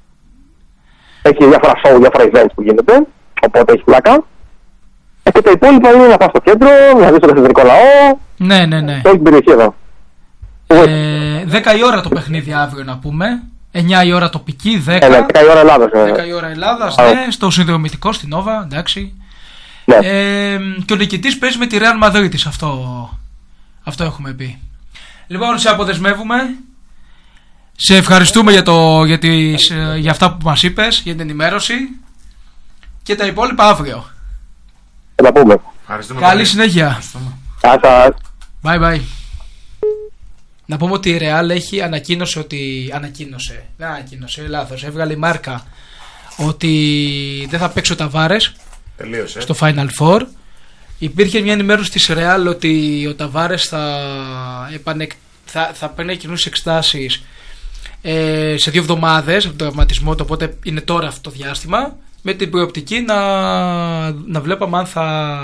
Έχει διάφορα show, διάφορα events που γίνεται. Οπότε έχει πλάκα. Ε, και τα υπόλοιπα είναι να πάω στο κέντρο, να δεις το καθεδρικό λαό. Ναι, ναι, ναι. Και όλη την περιοχή εδώ. Ε, δέκα η ώρα το παιχνίδι αύριο να πούμε. εννιά η ώρα τοπική, δέκα. Ε, ναι, δέκα η ώρα Ελλάδας. Ναι. δέκα η ώρα Ελλάδας, ναι, στο συνδρομητικό στην Νόβα, εντάξει. Ναι. Ε, και ο νικητής παίζει με τη Real Madrid, αυτό, αυτό έχουμε πει. Λοιπόν, σε αποδεσμεύουμε. Σε ευχαριστούμε για, το, για, τις, για αυτά που μας είπες, για την ενημέρωση. Και τα υπόλοιπα αύριο. Θα τα πούμε. Καλή συνέχεια. Άσα. Bye bye. Να πούμε ότι η Real έχει ανακοίνωσε ότι. Ανακοίνωσε. Δεν ανακοίνωσε, λάθος. Έβγαλε η μάρκα ότι δεν θα παίξει ο Ταβάρες στο Final Four. Υπήρχε μια ενημέρωση της Real ότι ο Ταβάρες θα, επανε... θα, θα παίρνει κοινούς εξετάσεις ε, σε δύο εβδομάδες από τον τραυματισμό του. Οπότε είναι τώρα αυτό το διάστημα. Με την προοπτική να, να βλέπαμε αν θα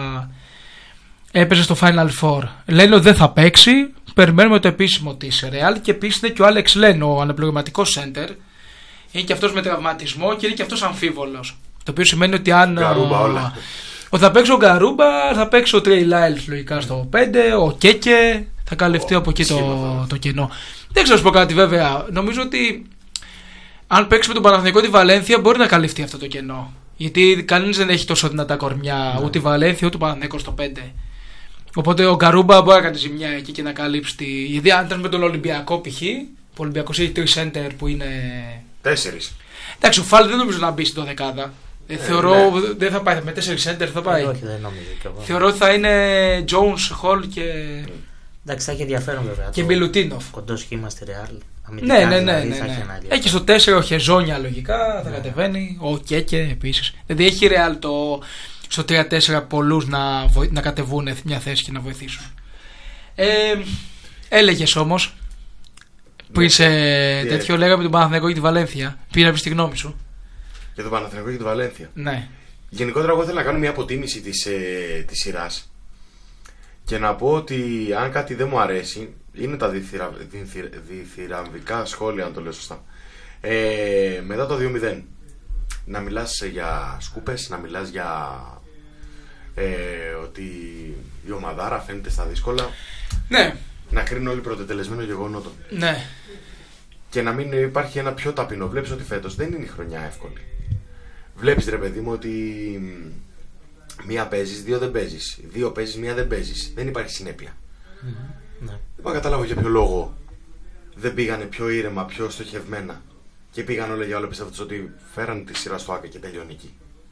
έπαιζε στο Final Four. Λένε ότι δεν θα παίξει. Περιμένουμε το επίσημο της Real. Και επίσης είναι και ο Άλεξ Λεν, ο αναπληρωματικός center. Είναι και αυτός με τραυματισμό και είναι και αυτός αμφίβολος. Το οποίο σημαίνει ότι αν. Γκαρούμπα, όλα. Ότι θα παίξει ο Γκαρούμπα, θα παίξει ο Τρέι Λάιλς λογικά στο πέντε, ο Κέκε. Θα καλυφθεί από εκεί το, το κενό. Δεν ξέρω να σου πω κάτι βέβαια. Νομίζω ότι αν παίξει με τον Παναθηναϊκό τη Βαλένθια μπορεί να καλυφθεί αυτό το κενό. Γιατί κανείς δεν έχει τόσο δυνατά κορμιά, ναι. Ούτε η Βαλένθια ούτε ο Παναθηναϊκός στο πέντε. Οπότε ο Γκαρούμπα μπορεί να κάνει ζημιά εκεί και να καλύψει τη. Γιατί αν ήταν με τον Ολυμπιακό π.χ. Ο Ολυμπιακός έχει τρεις center που είναι. Τέσσερις. Εντάξει, ο Φάλ δεν νομίζω να μπει στην δωδεκάδα. Ε, θεωρώ ναι. Δεν θα πάει με τέσσερις center θα πάει. Ε, όχι, δεν νομίζω κι εγώ. Θεωρώ ότι θα είναι Jones, Hall και. Εντάξει, θα έχει ενδιαφέρον βέβαια. Και Μιλουτίνοφ. Κοντό σχήμα στη Real. Ναι, ναι, ναι. ναι, ναι. Έχει στο τέσσερα ο Χεζόνια λογικά, θα ναι. κατεβαίνει. Ο Κέκε επίσης. Δηλαδή έχει Real το. Στο τρία τέσσερα πολλούς να, βοη... να κατεβούν μια θέση και να βοηθήσουν. Ε, έλεγες όμως πριν σε yeah. τέτοιο λέγαμε τον Παναθηναϊκό και τη Βαλένθια. Πήγε να πεις τη γνώμη σου. Για τον Παναθηναϊκό και τη Βαλένθια. Ναι. Γενικότερα εγώ θέλω να κάνω μια αποτίμηση της, ε, της σειράς και να πω ότι αν κάτι δεν μου αρέσει είναι τα διθυρα... διθυρα... διθυραμβικά σχόλια, αν το λέω σωστά, ε, μετά το δύο μηδέν. Να μιλάς για σκούπες, να μιλάς για ε, ότι η ομαδάρα φαίνεται στα δύσκολα. Ναι. Να κρίνουν όλοι πρωτετελεσμένο γεγονότο. Ναι. Και να μην υπάρχει ένα πιο ταπεινό. Βλέπεις ότι φέτος δεν είναι η χρονιά εύκολη. Βλέπεις ρε παιδί μου ότι μία παίζεις, δύο δεν παίζεις. Δύο παίζεις, μία δεν παίζεις. Δεν υπάρχει συνέπεια. Mm-hmm. Ναι. Δεν πάω καταλάβω για ποιο λόγο δεν πήγανε πιο ήρεμα, πιο στοχευμένα. Και πήγαν όλα για όλα, πιστεύω ότι φέραν τη σειρά στο Άκα και τελειώνει εκεί.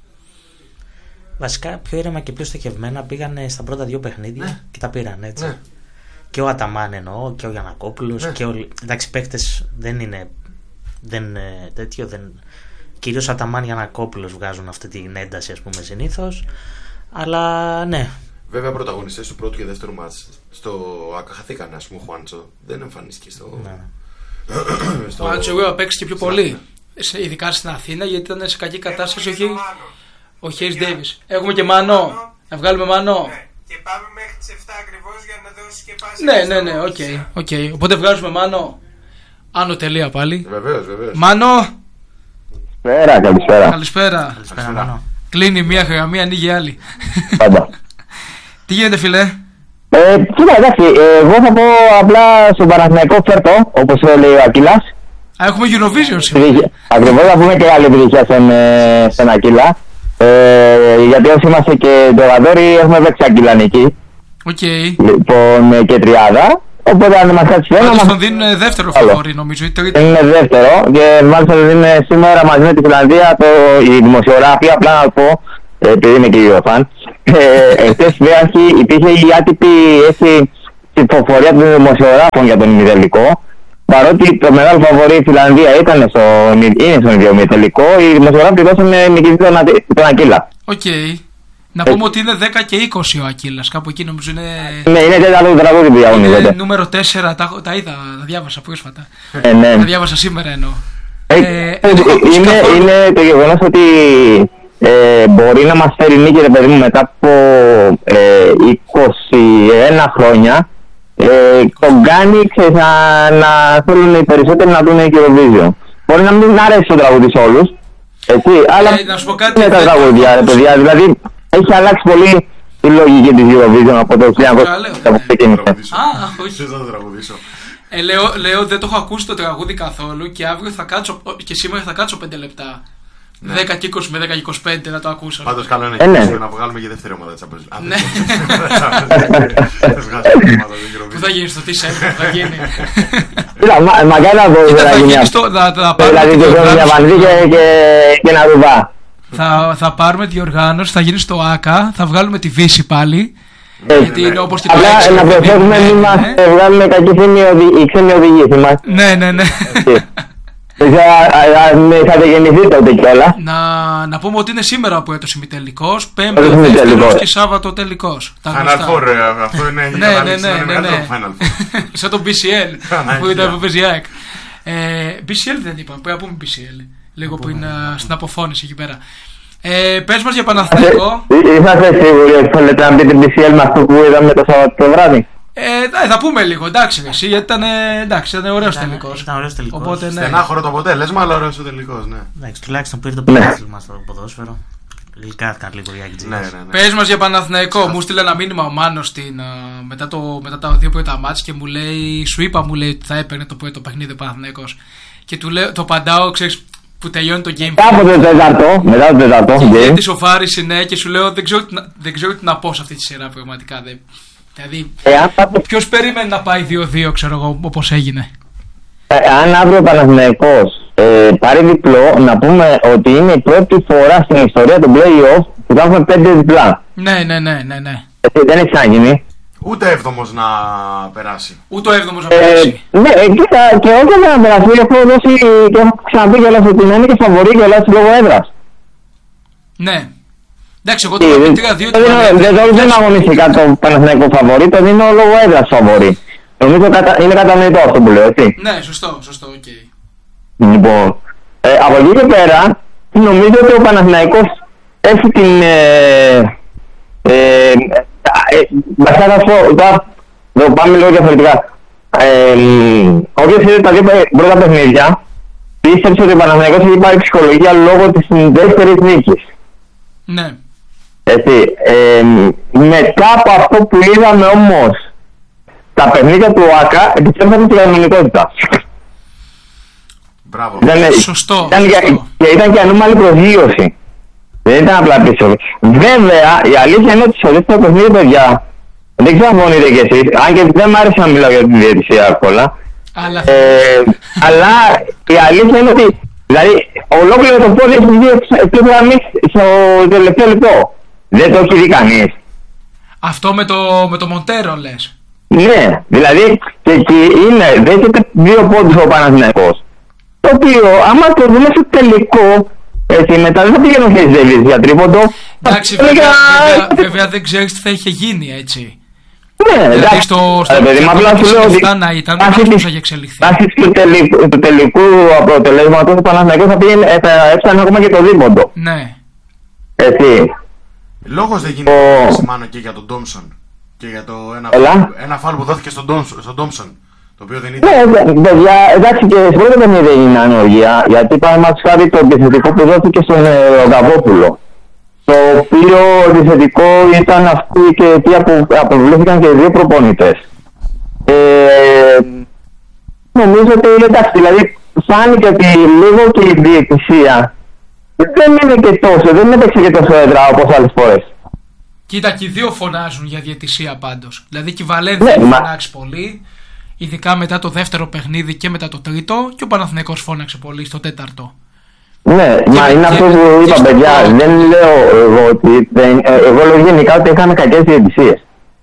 Βασικά πιο ήρεμα και πιο στοχευμένα πήγαν στα πρώτα δύο παιχνίδια ναι. και τα πήραν έτσι. Ναι. Και ο Αταμάν εννοώ και ο Γιαννακόπουλος ναι. και όλοι. Εντάξει, παίκτες δεν είναι. Δεν, τέτοιο, δεν... Κυρίως Αταμάν και Γιαννακόπουλος βγάζουν αυτή την ένταση, ας πούμε, συνήθως. Αλλά ναι. Βέβαια, πρωταγωνιστές του πρώτου και δεύτερου μάτς στο Άκα χαθήκαν, ας πούμε, ο Χουάντσο δεν εμφανίστηκε στο. Ναι. Ο Άντσο εγώ παίξει και πιο πολύ. Σε, ειδικά στην Αθήνα γιατί ήταν σε κακή κατάσταση ο Χέις Ντέιβις. Έχουμε και Μάνο. Να βγάλουμε Μάνο. Ναι. Και πάμε μέχρι τις εφτά ακριβώς για να δώσει και πάση. Ναι, ναι, ναι, οκ. Okay, okay. Οπότε βγάζουμε Μάνο. Άνω τελεία πάλι. Βεβαίως, βεβαίως. Μάνο. Καλησπέρα, καλησπέρα. Καλησπέρα. Καλησπέρα, Μάνο. Κλείνει μία γραμμή, ανοίγει άλλη. Πάντα. Τι γίνεται, φιλέ? Ε, κοίτα, εντάξει, εγώ θα πω απλά στον Παναθηναϊκό φέρτο, όπως λέει ο Ακύλας. Α, έχουμε Eurovision σήμερα. Ακριβώς, θα πούμε και άλλη επιτυχία στον, στον Ακύλα. Ε, γιατί όσοι είμαστε και ντογαδόροι έχουμε παίξει Ακύλα νική. Οκ. Okay. Λοιπόν, και τριάδα. Οπότε αν δεν μας κάτσει ένα. Πάντως τον δίνουν δεύτερο φαβορί, νομίζω. Ή τρίτο. Είναι δεύτερο και μάλιστα το δίνουν σήμερα μαζί με τη Φιλανδία το, οι δημοσιογράφοι. Απλά να πω, επειδή είμαι και η φαν. Εχθές υπήρχε η άτυπη ψηφοφορία των δημοσιογράφων για τον ημιτελικό. Παρότι το μεγάλο φαβορί η Φιλανδία ήταν στο, είναι στον ημιτελικό, οι δημοσιογράφοι δώσανε νικητή τον, τον Ακύλα. Οκ. Okay. Να πούμε ότι είναι δέκα και είκοσι ο Ακύλας, κάπου εκεί νομίζω είναι. Ναι, είναι τέταρτο τραγούδι που διαγωνίζεται. Νούμερο τέσσερα, τα, τα είδα, τα διάβασα πρόσφατα. Ε, ναι. Τα διάβασα σήμερα εννοώ. Ε, ε, ε, είναι, είναι το γεγονός ότι ε, μπορεί να μας φέρει νίκη, ρε παιδί μου, μετά από ε, είκοσι ένα χρόνια. Ε, τον κάνει να, να θέλουν οι περισσότεροι να δουν Eurovision. Μπορεί να μην αρέσει το τραγούδι σε όλους, έτσι, αλλά ε, να σου πω κάτι, είναι τα τραγούδια, ρε παιδιά. Δηλαδή έχει αλλάξει πολύ η λογική της Eurovision από το χίλια εννιακόσια που ξεκίνησε. Α, όχι. Θα το τραγουδήσω. Ε, λέω, λέω δεν το έχω ακούσει το τραγούδι καθόλου και αύριο θα κάτσω, και σήμερα θα κάτσω πέντε λεπτά. Ναι. δέκα και είκοσι με δέκα και είκοσι πέντε να το ακούσω. Πάντως καλό είναι ε, ναι. να βγάλουμε και δεύτερη ομάδα της Champions League. Ναι. Πού θα γίνει στο τι σέντρο, θα γίνει. Μακάρι να δω θα γίνει στο. Δηλαδή το θέλω μια βανδί και ένα ρουβά. Θα πάρουμε διοργάνωση, θα γίνει στο ΆΚΑ, θα βγάλουμε τη Βύση πάλι. Γιατί είναι όπως την Απλά να προσέχουμε μην μας βγάλουμε κακή φήμη οι ξένοι οδηγοί. Ναι, ναι, ναι. Είχατε γεννηθεί τότε κιόλας. Να, να πούμε ότι είναι σήμερα που έτος ημιτελικός, Πέμπτη ο δεύτερος και Σάββατο τελικός. Final Four, αυτό είναι η κατάληξη, είναι μεγαλύτερο Final Four. Σαν το μπι σι ελ που ήταν από Πεζιάκ. μπι σι ελ δεν είπαμε, πρέπει να πούμε μπι σι ελ. Λίγο που είναι στην αποφώνηση εκεί πέρα. Ε, πες μας για Παναθηναϊκό. Είσαστε σίγουροι ότι θέλετε να μπείτε μπι σι ελ με αυτό που είδαμε το Σάββατο το βράδυ? Ε, θα πούμε λίγο, εντάξει, εσύ, γιατί ήταν, εντάξει, ήταν ωραίος τελικός. Ήταν ωραίος τελικός. Οπότε, ναι. Στενάχωρο το αποτέλεσμα, αλλά ωραίος ο τελικός, ναι. Εντάξει, τουλάχιστον πήρε το πρωτάθλημα στο ποδόσφαιρο. Γλυκάθηκαν λίγο οι Άγγιτζίδες. Ναι, ναι, ναι. Πες μας για Παναθηναϊκό. Μου στείλε ένα μήνυμα ο Μάνος στην, μετά, το, μετά τα δύο πρώτα μάτς και μου λέει, σου είπα, μου λέει ότι θα έπαιρνε το πρώτο παιχνίδι ο Παναθηναϊκός. Και του λέω, το παντάω, ξέρεις, που τελειώνει το game. Μετά από το τέταρτο, μετά το τέταρτο. Και τη σοφάριση, ναι, και σου λέω, δεν ξέρω, δεν ξέρω τι να πω σε αυτή τη σειρά πραγματικά. Δεν. Δηλαδή, ε, ποιος περίμενε να πάει δύο δύο, ξέρω εγώ, όπως έγινε. Ε, αν αύριο ο Παναθηναϊκός ε, πάρει διπλό, να πούμε ότι είναι η πρώτη φορά στην ιστορία του play-off που θα έχουμε πέντε διπλά. Ναι, ναι, ναι, ναι, ναι. Ε, δεν έχει ξαναγίνει. Ούτε έβδομος να περάσει. Ούτε ο έβδομος να περάσει. Ε, ναι, κοίτα, και όχι να περάσει, έχω δώσει και έχω ξαναπεί κιόλας ότι είναι και φαβορί κιόλας λόγω έδρας. Ναι. Εντάξει, εγώ το λέω τρία δύο. Δεν αγωνιστικά το Παναθηναϊκό φαβορί, το δίνω λόγω έδρας φαβορί. Νομίζω είναι κατανοητό αυτό που λέω, έτσι. Ναι, σωστό, σωστό, οκ. Okay. Λοιπόν, ε, από εκεί και πέρα, νομίζω ότι ο Παναθηναϊκός έχει την... Ε, ε, βασικά θα πω, θα πάμε λίγο διαφορετικά. Ε, όποιος είδε τα δύο πρώτα παιχνίδια, πίστεψε ότι ο Παναθηναϊκός έχει πάρει ψυχολογία λόγω της δεύτερης νίκης. Ναι. Έτσι, ε, μετά από αυτό που είδαμε όμως τα παιχνίδια του ΆΚΑ, επιστρέψαμε στην κανονικότητα. Μπράβο. Ήταν, σωστό. Ήταν σωστό. Και ήταν και ανώμαλη προσγείωση. Δεν ήταν απλά πίσω. Βέβαια, η αλήθεια είναι ότι στο δεύτερο παιχνίδι, παιδιά, δεν ξέρω αν συμφωνείτε κι εσείς, αν και δεν μ' άρεσε να μιλάω για τη διαιτησία εύκολα. Αλλά... Ε, αλλά η αλήθεια είναι ότι, δηλαδή, ολόκληρο το πόδι έχει βγει εκτός γραμμής στο τελευταίο λεπτό. Δεν το έχει δει κανείς. Αυτό με το, με το Μοντέρο λες? Ναι, δηλαδή και εκεί είναι, δέχεται δύο πόντους ο Παναθηναϊκός. Το οποίο, άμα το δούμε στο τελικό, έτσι, μετά δεν θα πήγαινε ο Χέις για τρίποντο. Εντάξει, βέβαια, για... βέβαια, βέβαια δεν ξέρεις τι θα είχε γίνει, έτσι. Ναι, δηλαδή εντάξει, στο, στο παιδί, μα απλά σου λέω ότι ήταν πώς θα είχε εξελιχθεί. Βάσει του τελικού, του τελικού αποτελέσματος ο Παναθηναϊκός θα πήγαινε, θα έφτανε ακόμα και το δίποντο. Ναι. Έτσι. Λόγος δεν γίνεται να σημάνω και για τον Τόμσον και για το ένα, ένα φάουλ που δόθηκε στον Τόμσον, το οποίο δεν ήταν. Ναι, παιδιά, εντάξει, και σε πρώτο παιχνίδι δεν είναι ανώγεια, γιατί παραδείγματος χάρη το επιθετικό που δόθηκε στον Ρογαβόπουλο, το οποίο επιθετικό ήταν αυτή και αιτία που αποβλήθηκαν και οι δύο προπονητές. Ε, νομίζω ότι εντάξει, δηλαδή φάνηκε ότι λίγο και η διαιτησία δεν είναι και τόσο, δεν έπαιξε και τόσο έδρα όπως άλλες φορές. Κοίτα, και οι δύο φωνάζουν για διαιτησία πάντως. Δηλαδή και η Βαλένθια έχει μα... φωνάξει πολύ. Ειδικά μετά το δεύτερο παιχνίδι και μετά το τρίτο, και ο Παναθηναϊκός φώναξε πολύ στο τέταρτο. Ναι, και μα είναι αυτό που είπα, παιδιά. Το... Δεν λέω εγώ ότι. Δεν, εγώ λέω γενικά ότι είχαμε κακές διαιτησίες.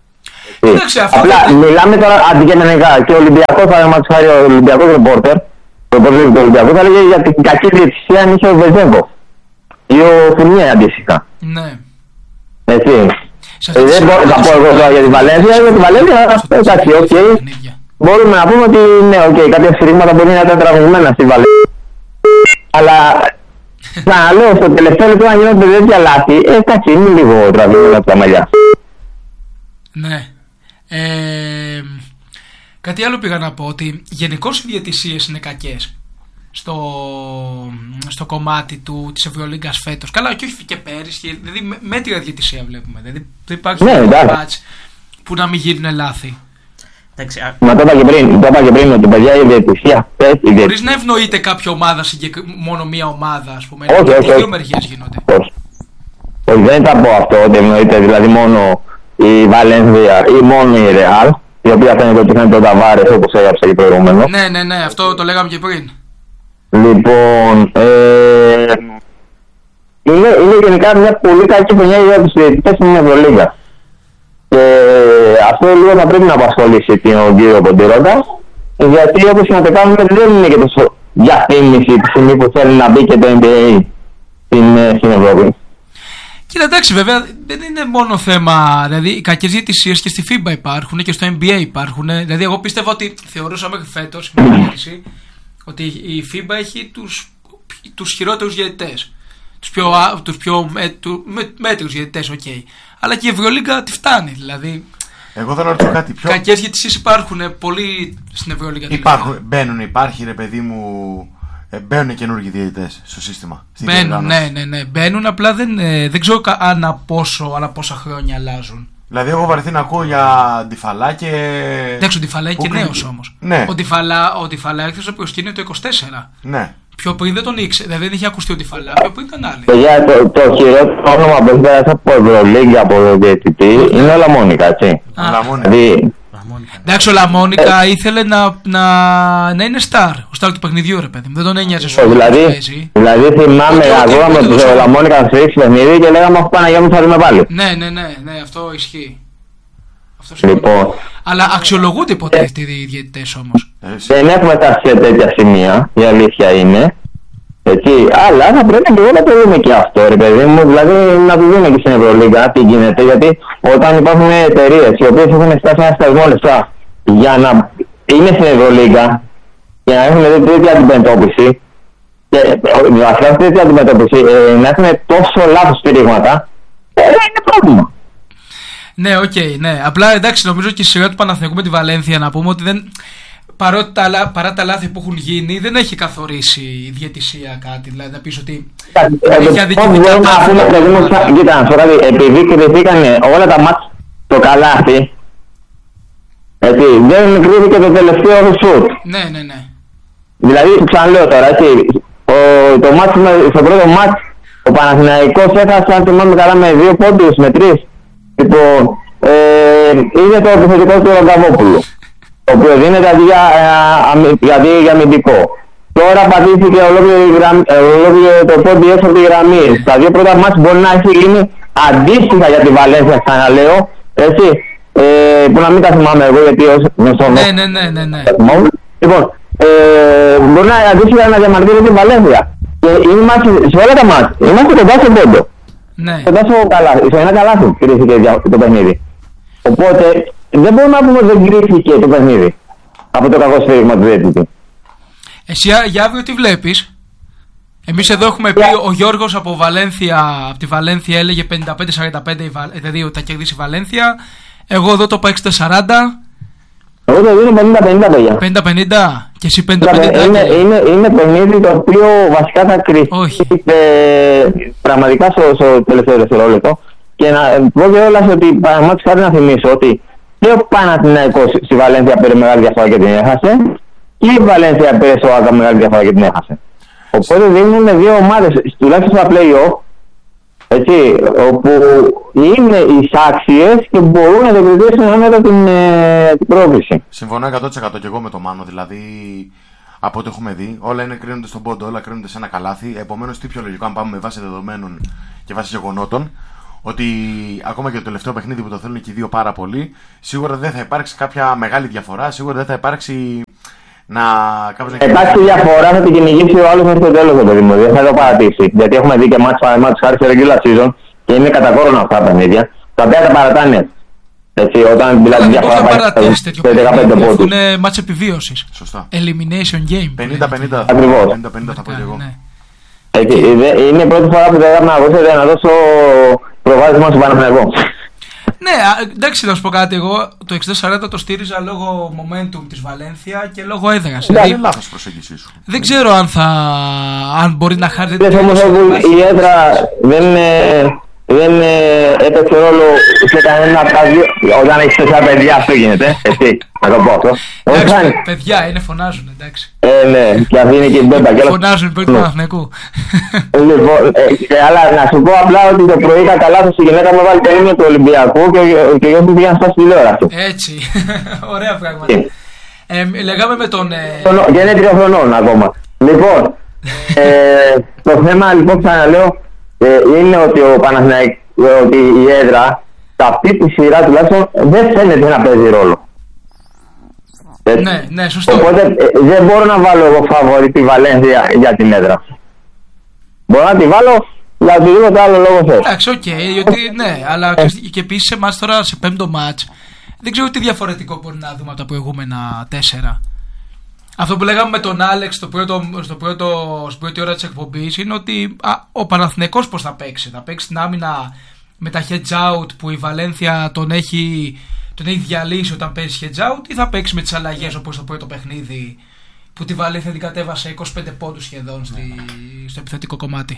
Απλά δεν... μιλάμε τώρα αντικειμενικά. Και ο Ολυμπιακός, παραδείγματος χάρη, ο Ολυμπιακός ρεπόρτερ, το ρεπόρτερ του Ολυμπιακού, θα έλεγε για την κακή διαιτησία αν είχε ο Βεζέγκοφ ή ο Φουρνιέ αντίστοιχα. Ναι. Έτσι. Ε, δεν μπορώ να πω εγώ τώρα για τη Βαλένθια. Για τη Βαλένθια, εντάξει, οκ. Μπορούμε να πούμε ότι ναι, okay, κάποια σφυρίγματα μπορεί να ήταν τραβηγμένα στη Βαλένθια. Αλλά ξαναλέω, στο τελευταίο λεπτό να γίνονται τέτοια λάθη, ε, εντάξει, είναι λίγο τραβηγμένα από τα μαλλιά. Ναι. Ε, κάτι άλλο πήγα να πω, ότι γενικώς οι διαιτησίες είναι κακές στο, στο κομμάτι του, της Ευρωλίγκας φέτος. Καλά, και όχι και πέρυσι, δηλαδή μέτρια διαιτησία βλέπουμε. Δηλαδή δεν υπάρχει ναι, μάτς που να μην γίνουν λάθη. Μα το είπα και πριν, το είπα και πριν ότι παιδιά η διαιτησία. Χωρίς να ευνοείται κάποια ομάδα, μόνο μία ομάδα, ας πούμε. Όχι, όχι. Δύο μεριές γίνονται. Όχι, δεν θα πω αυτό ότι ευνοείται δηλαδή μόνο η Βαλένθια ή μόνο η Ρεάλ, η οποία θα είναι το τυχαίνει το Ταβάρες όπως έγραψα και προηγούμενο. Ναι, ναι, ναι, αυτό το λέγαμε και πριν. Λοιπόν, ε, είναι, είναι γενικά μια πολύ κακή χρονιά για τους διαιτητές στην Ευρωλίγκα. Και αυτό λίγο θα πρέπει να απασχολήσει τον κύριο Ποντιρόντα, γιατί όπως και να το κάνουμε δεν είναι και τόσο διαφήμιση τη στιγμή που θέλει να μπει και το N B A στην, στην Ευρώπη. Κοίτα, εντάξει, βέβαια δεν είναι μόνο θέμα. Δηλαδή, οι κακές διαιτησίες και στη FIBA υπάρχουν και στο N B A υπάρχουν. Δηλαδή, εγώ πίστευα ότι θεωρούσα μέχρι φέτος ότι η FIBA έχει τους, τους χειρότερους διαιτητές. Τους πιο, τους πιο με, του, με, μέτριους διαιτητές, οκ. Okay. Αλλά και η Ευρωλίγκα τη φτάνει, δηλαδή. Εγώ θέλω να ρωτήσω κάτι πιο. Κακές διαιτησίες υπάρχουν πολύ στην Ευρωλίγκα. Υπάρχουν, μπαίνουν, υπάρχει ρε παιδί μου. Ε, μπαίνουν καινούργιοι διαιτητές στο σύστημα. Μπαίνουν, ναι, ναι, ναι. Μπαίνουν, απλά δεν, ε, δεν ξέρω ανά πόσο, ανά πόσα χρόνια αλλάζουν. Δηλαδή, έχω βαρεθεί να ακούω για Ντιφαλά και. Εντάξει, ο Ντιφαλά είναι και νέος όμως. Ναι. Ο Ντιφαλά, ο Ντιφαλά έρθει στο προσκήνιο το είκοσι τέσσερα. Ναι. Πιο πριν δεν τον ήξερε, δεν είχε ακουστεί ο Ντιφαλά. Πιο πριν ήταν άλλοι. Παιδιά, το, το χειρότερο όνομα που έχει περάσει από Ευρωλίγκα από το διαιτητή είναι ο Λαμόνικα, έτσι. Α, δηλαδή. Εντάξει, ο Λαμόνικα ήθελε να, να, να είναι στάρ. Ο στάρ του παιχνιδιού, ρε παιδί μου. Δεν τον ένοιαζε σου. Δηλαδή, δηλαδή θυμάμαι εγώ με τον Λαμόνικα να στηρίξει παιχνίδι και λέγαμε αφού Παναγιά μου θα δούμε πάλι. Ναι, ναι, ναι, ναι, αυτό ισχύει. Αυτό λοιπόν. Αλλά αξιολογούνται ποτέ αυτοί οι διαιτητές όμως. Δεν έχουμε φτάσει σε τέτοια σημεία, η αλήθεια είναι. Έτσι, αλλά θα πρέπει και εγώ να το δούμε και αυτό, ρε παιδί μου. Δηλαδή να το δούμε και στην Ευρωλίγκα τι γίνεται. Γιατί όταν υπάρχουν εταιρείες οι οποίες έχουν στάσει ένα σταθμό λεφτά για να είναι στην Ευρωλίγκα και να έχουν τέτοια αντιμετώπιση, και βασικά τέτοια αντιμετώπιση ε, να έχουν τόσο λάθος στηρίγματα, ε, είναι πρόβλημα. Ναι, οκ, okay, ναι. Απλά εντάξει, νομίζω και η σειρά του Παναθηναϊκού με τη Βαλένθια να πούμε ότι δεν. Παρότι τα, παρά τα λάθη που έχουν γίνει, δεν έχει καθορίσει η διαιτησία κάτι. Δηλαδή να πεις ότι. Έχει αδικηθεί κάτι. Κοίτα, να σου πω κάτι. Επειδή κρυθήκαν όλα τα μάτς το καλάθι, έτσι, δεν κρίθηκε το τελευταίο σουτ. Ναι, ναι, ναι. Δηλαδή, ξαναλέω τώρα, έτσι, ο, το μάτς, στο πρώτο μάτς, ο Παναθηναϊκός έχασε, αν θυμάμαι καλά, με δύο πόντους, με τρεις. Λοιπόν, ε, είναι το επιθετικό του Ρογκαβόπουλου, το οποίο δίνεται αντί για, ε, για αμυντικό. Τώρα πατήθηκε ολόκληρο το πόντι έξω από τη γραμμή. Στα δύο πρώτα μάτς μπορεί να έχει γίνει αντίστοιχα για τη Βαλένθια, ξαναλέω, έτσι, ε, που να μην τα θυμάμαι εγώ γιατί ως μεσόνο. Ναι, ναι, ναι, ναι, ναι. Λοιπόν, ε, μπορεί να αντίστοιχα να διαμαρτύρει τη Βαλένθια. Και είμαστε, σε όλα τα μάτς, είμαστε κοντά στο πόντο. Ναι. Κοντά στο καλάθι, σε ένα καλάθι κρίθηκε το παιχνίδι. Οπότε δεν μπορούμε να πούμε ότι δεν κρίθηκε το παιχνίδι από το κακό σφύριγμα του διαιτητή. Εσύ για αύριο τι βλέπεις? Εμείς εδώ έχουμε πει, ο Γιώργος από, Βαλένθια, από τη Βαλένθια έλεγε πενήντα πέντε σαράντα πέντε, δηλαδή ότι θα κερδίσει η Βαλένθια. Εγώ εδώ το είπα εξήντα σαράντα. Εγώ το δίνω πενήντα πενήντα παιδιά. πενήντα πενήντα και εσύ πενήντα πενήντα. Είναι, είναι, είναι παιχνίδι το οποίο βασικά θα κρυφτεί ε, πραγματικά στο, στο τελευταίο δευτερόλεπτο. Και να πω και όλας ότι παραδείγματος χάρη να θυμίσω ότι και ο Παναθηναϊκός στη Βαλένθια πήρε μεγάλη διαφορά και την έχασε, και η Βαλένθια πήρε στο Άκα μεγάλη διαφορά και την έχασε. Οπότε δίνουν δύο ομάδες, τουλάχιστον στα play-off, Έτσι, όπου είναι εισάξιες και μπορούν να διεκδικήσουν άμεσα την, ε, την πρόκληση. Συμφωνώ εκατό τοις εκατό και εγώ με το Μάνο. Δηλαδή, από ό,τι έχουμε δει, όλα είναι κρίνονται στον πόντο, όλα κρίνονται σε ένα καλάθι. Επομένως, τι πιο λογικό, αν πάμε με βάση δεδομένων και βάση γεγονότων, ότι ακόμα και το τελευταίο παιχνίδι που το θέλουν και οι δύο πάρα πολύ, σίγουρα δεν θα υπάρξει κάποια μεγάλη διαφορά, σίγουρα δεν θα υπάρξει να. να υπάρξει διαφορά, θα την κυνηγήσει ο άλλος μέχρι το τέλος το παιδί μου. Δεν θα το παρατήσει. Γιατί έχουμε δει και μάτς παραδείγματος χάρη σε regular season και είναι κατακόρυνα αυτά τα παιχνίδια, τα οποία τα παρατάνε. Έτσι, όταν δηλαδή διαφορά πάει σε δεκαπέντε πόντους. Είναι μάτς επιβίωσης. Σωστά. Elimination game. πενήντα πενήντα. Ακριβώς. πενήντα πενήντα θα πω και εγώ. Έτσι, είναι η πρώτη φορά που δεν να ακούσετε να δώσω προβάδισμα στο Παναθηναϊκό. Ναι, εντάξει, να σου πω κάτι. Εγώ το εξήντα σαράντα το στήριζα λόγω momentum της Βαλένθια και λόγω έδρας. Είναι δηλαδή, λάθος προσέγγιση σου. Δεν ξέρω αν, θα, αν μπορεί να χάρει. Δεν όμως η έδρα δεν, δεν έπαιξε ρόλο σε κανένα από τα δύο. Όταν έχεις τέσσερα παιδιά, αυτό γίνεται. Έτσι, να το πω αυτό. Εντάξει, παιδιά είναι, φωνάζουν, εντάξει. Ε, ναι, και αυτή είναι και η μπέμπα. Φωνάζουν υπέρ του Παναθηναϊκού. Λοιπόν, αλλά να σου πω απλά ότι το πρωί κατά λάθος η γυναίκα μου βάλει περίμενο του Ολυμπιακού και εγώ μου πήγαν στα τηλεόραση. Έτσι, ωραία πράγματα. Λέγαμε με τον... Και είναι τριών χρονών ακόμα. Λοιπόν, το θέμα λοιπόν ξαναλέω είναι ότι ο Παναθηναϊκός, ότι η έδρα, αυτή τη σειρά τουλάχιστον δεν φαίνεται να παίζει ρόλο. Ναι, ναι, σωστό. Οπότε ε, δεν μπορώ να βάλω εγώ φαβορί τη Βαλένθια για την έδρα. Μπορώ να τη βάλω για οτιδήποτε άλλο λόγο θες. Εντάξει, οκ, okay, ναι, αλλά ε. και επίσης σε εμάς τώρα σε πέμπτο μάτς δεν ξέρω τι διαφορετικό μπορεί να δούμε από τα προηγούμενα τέσσερα. Αυτό που λέγαμε με τον Άλεξ στο πρώτο, στο πρώτο, στην πρώτη ώρα της εκπομπής είναι ότι α, ο Παναθηναϊκός πώς θα παίξει. Θα παίξει την άμυνα με τα hedge out που η Βαλένθια τον έχει, τον έχει διαλύσει όταν παίζει hedge out, ή θα παίξει με τις αλλαγές όπως το πρώτο παιχνίδι που τη Βαλένθια την κατέβασε είκοσι πέντε πόντους σχεδόν στη, στο επιθετικό κομμάτι.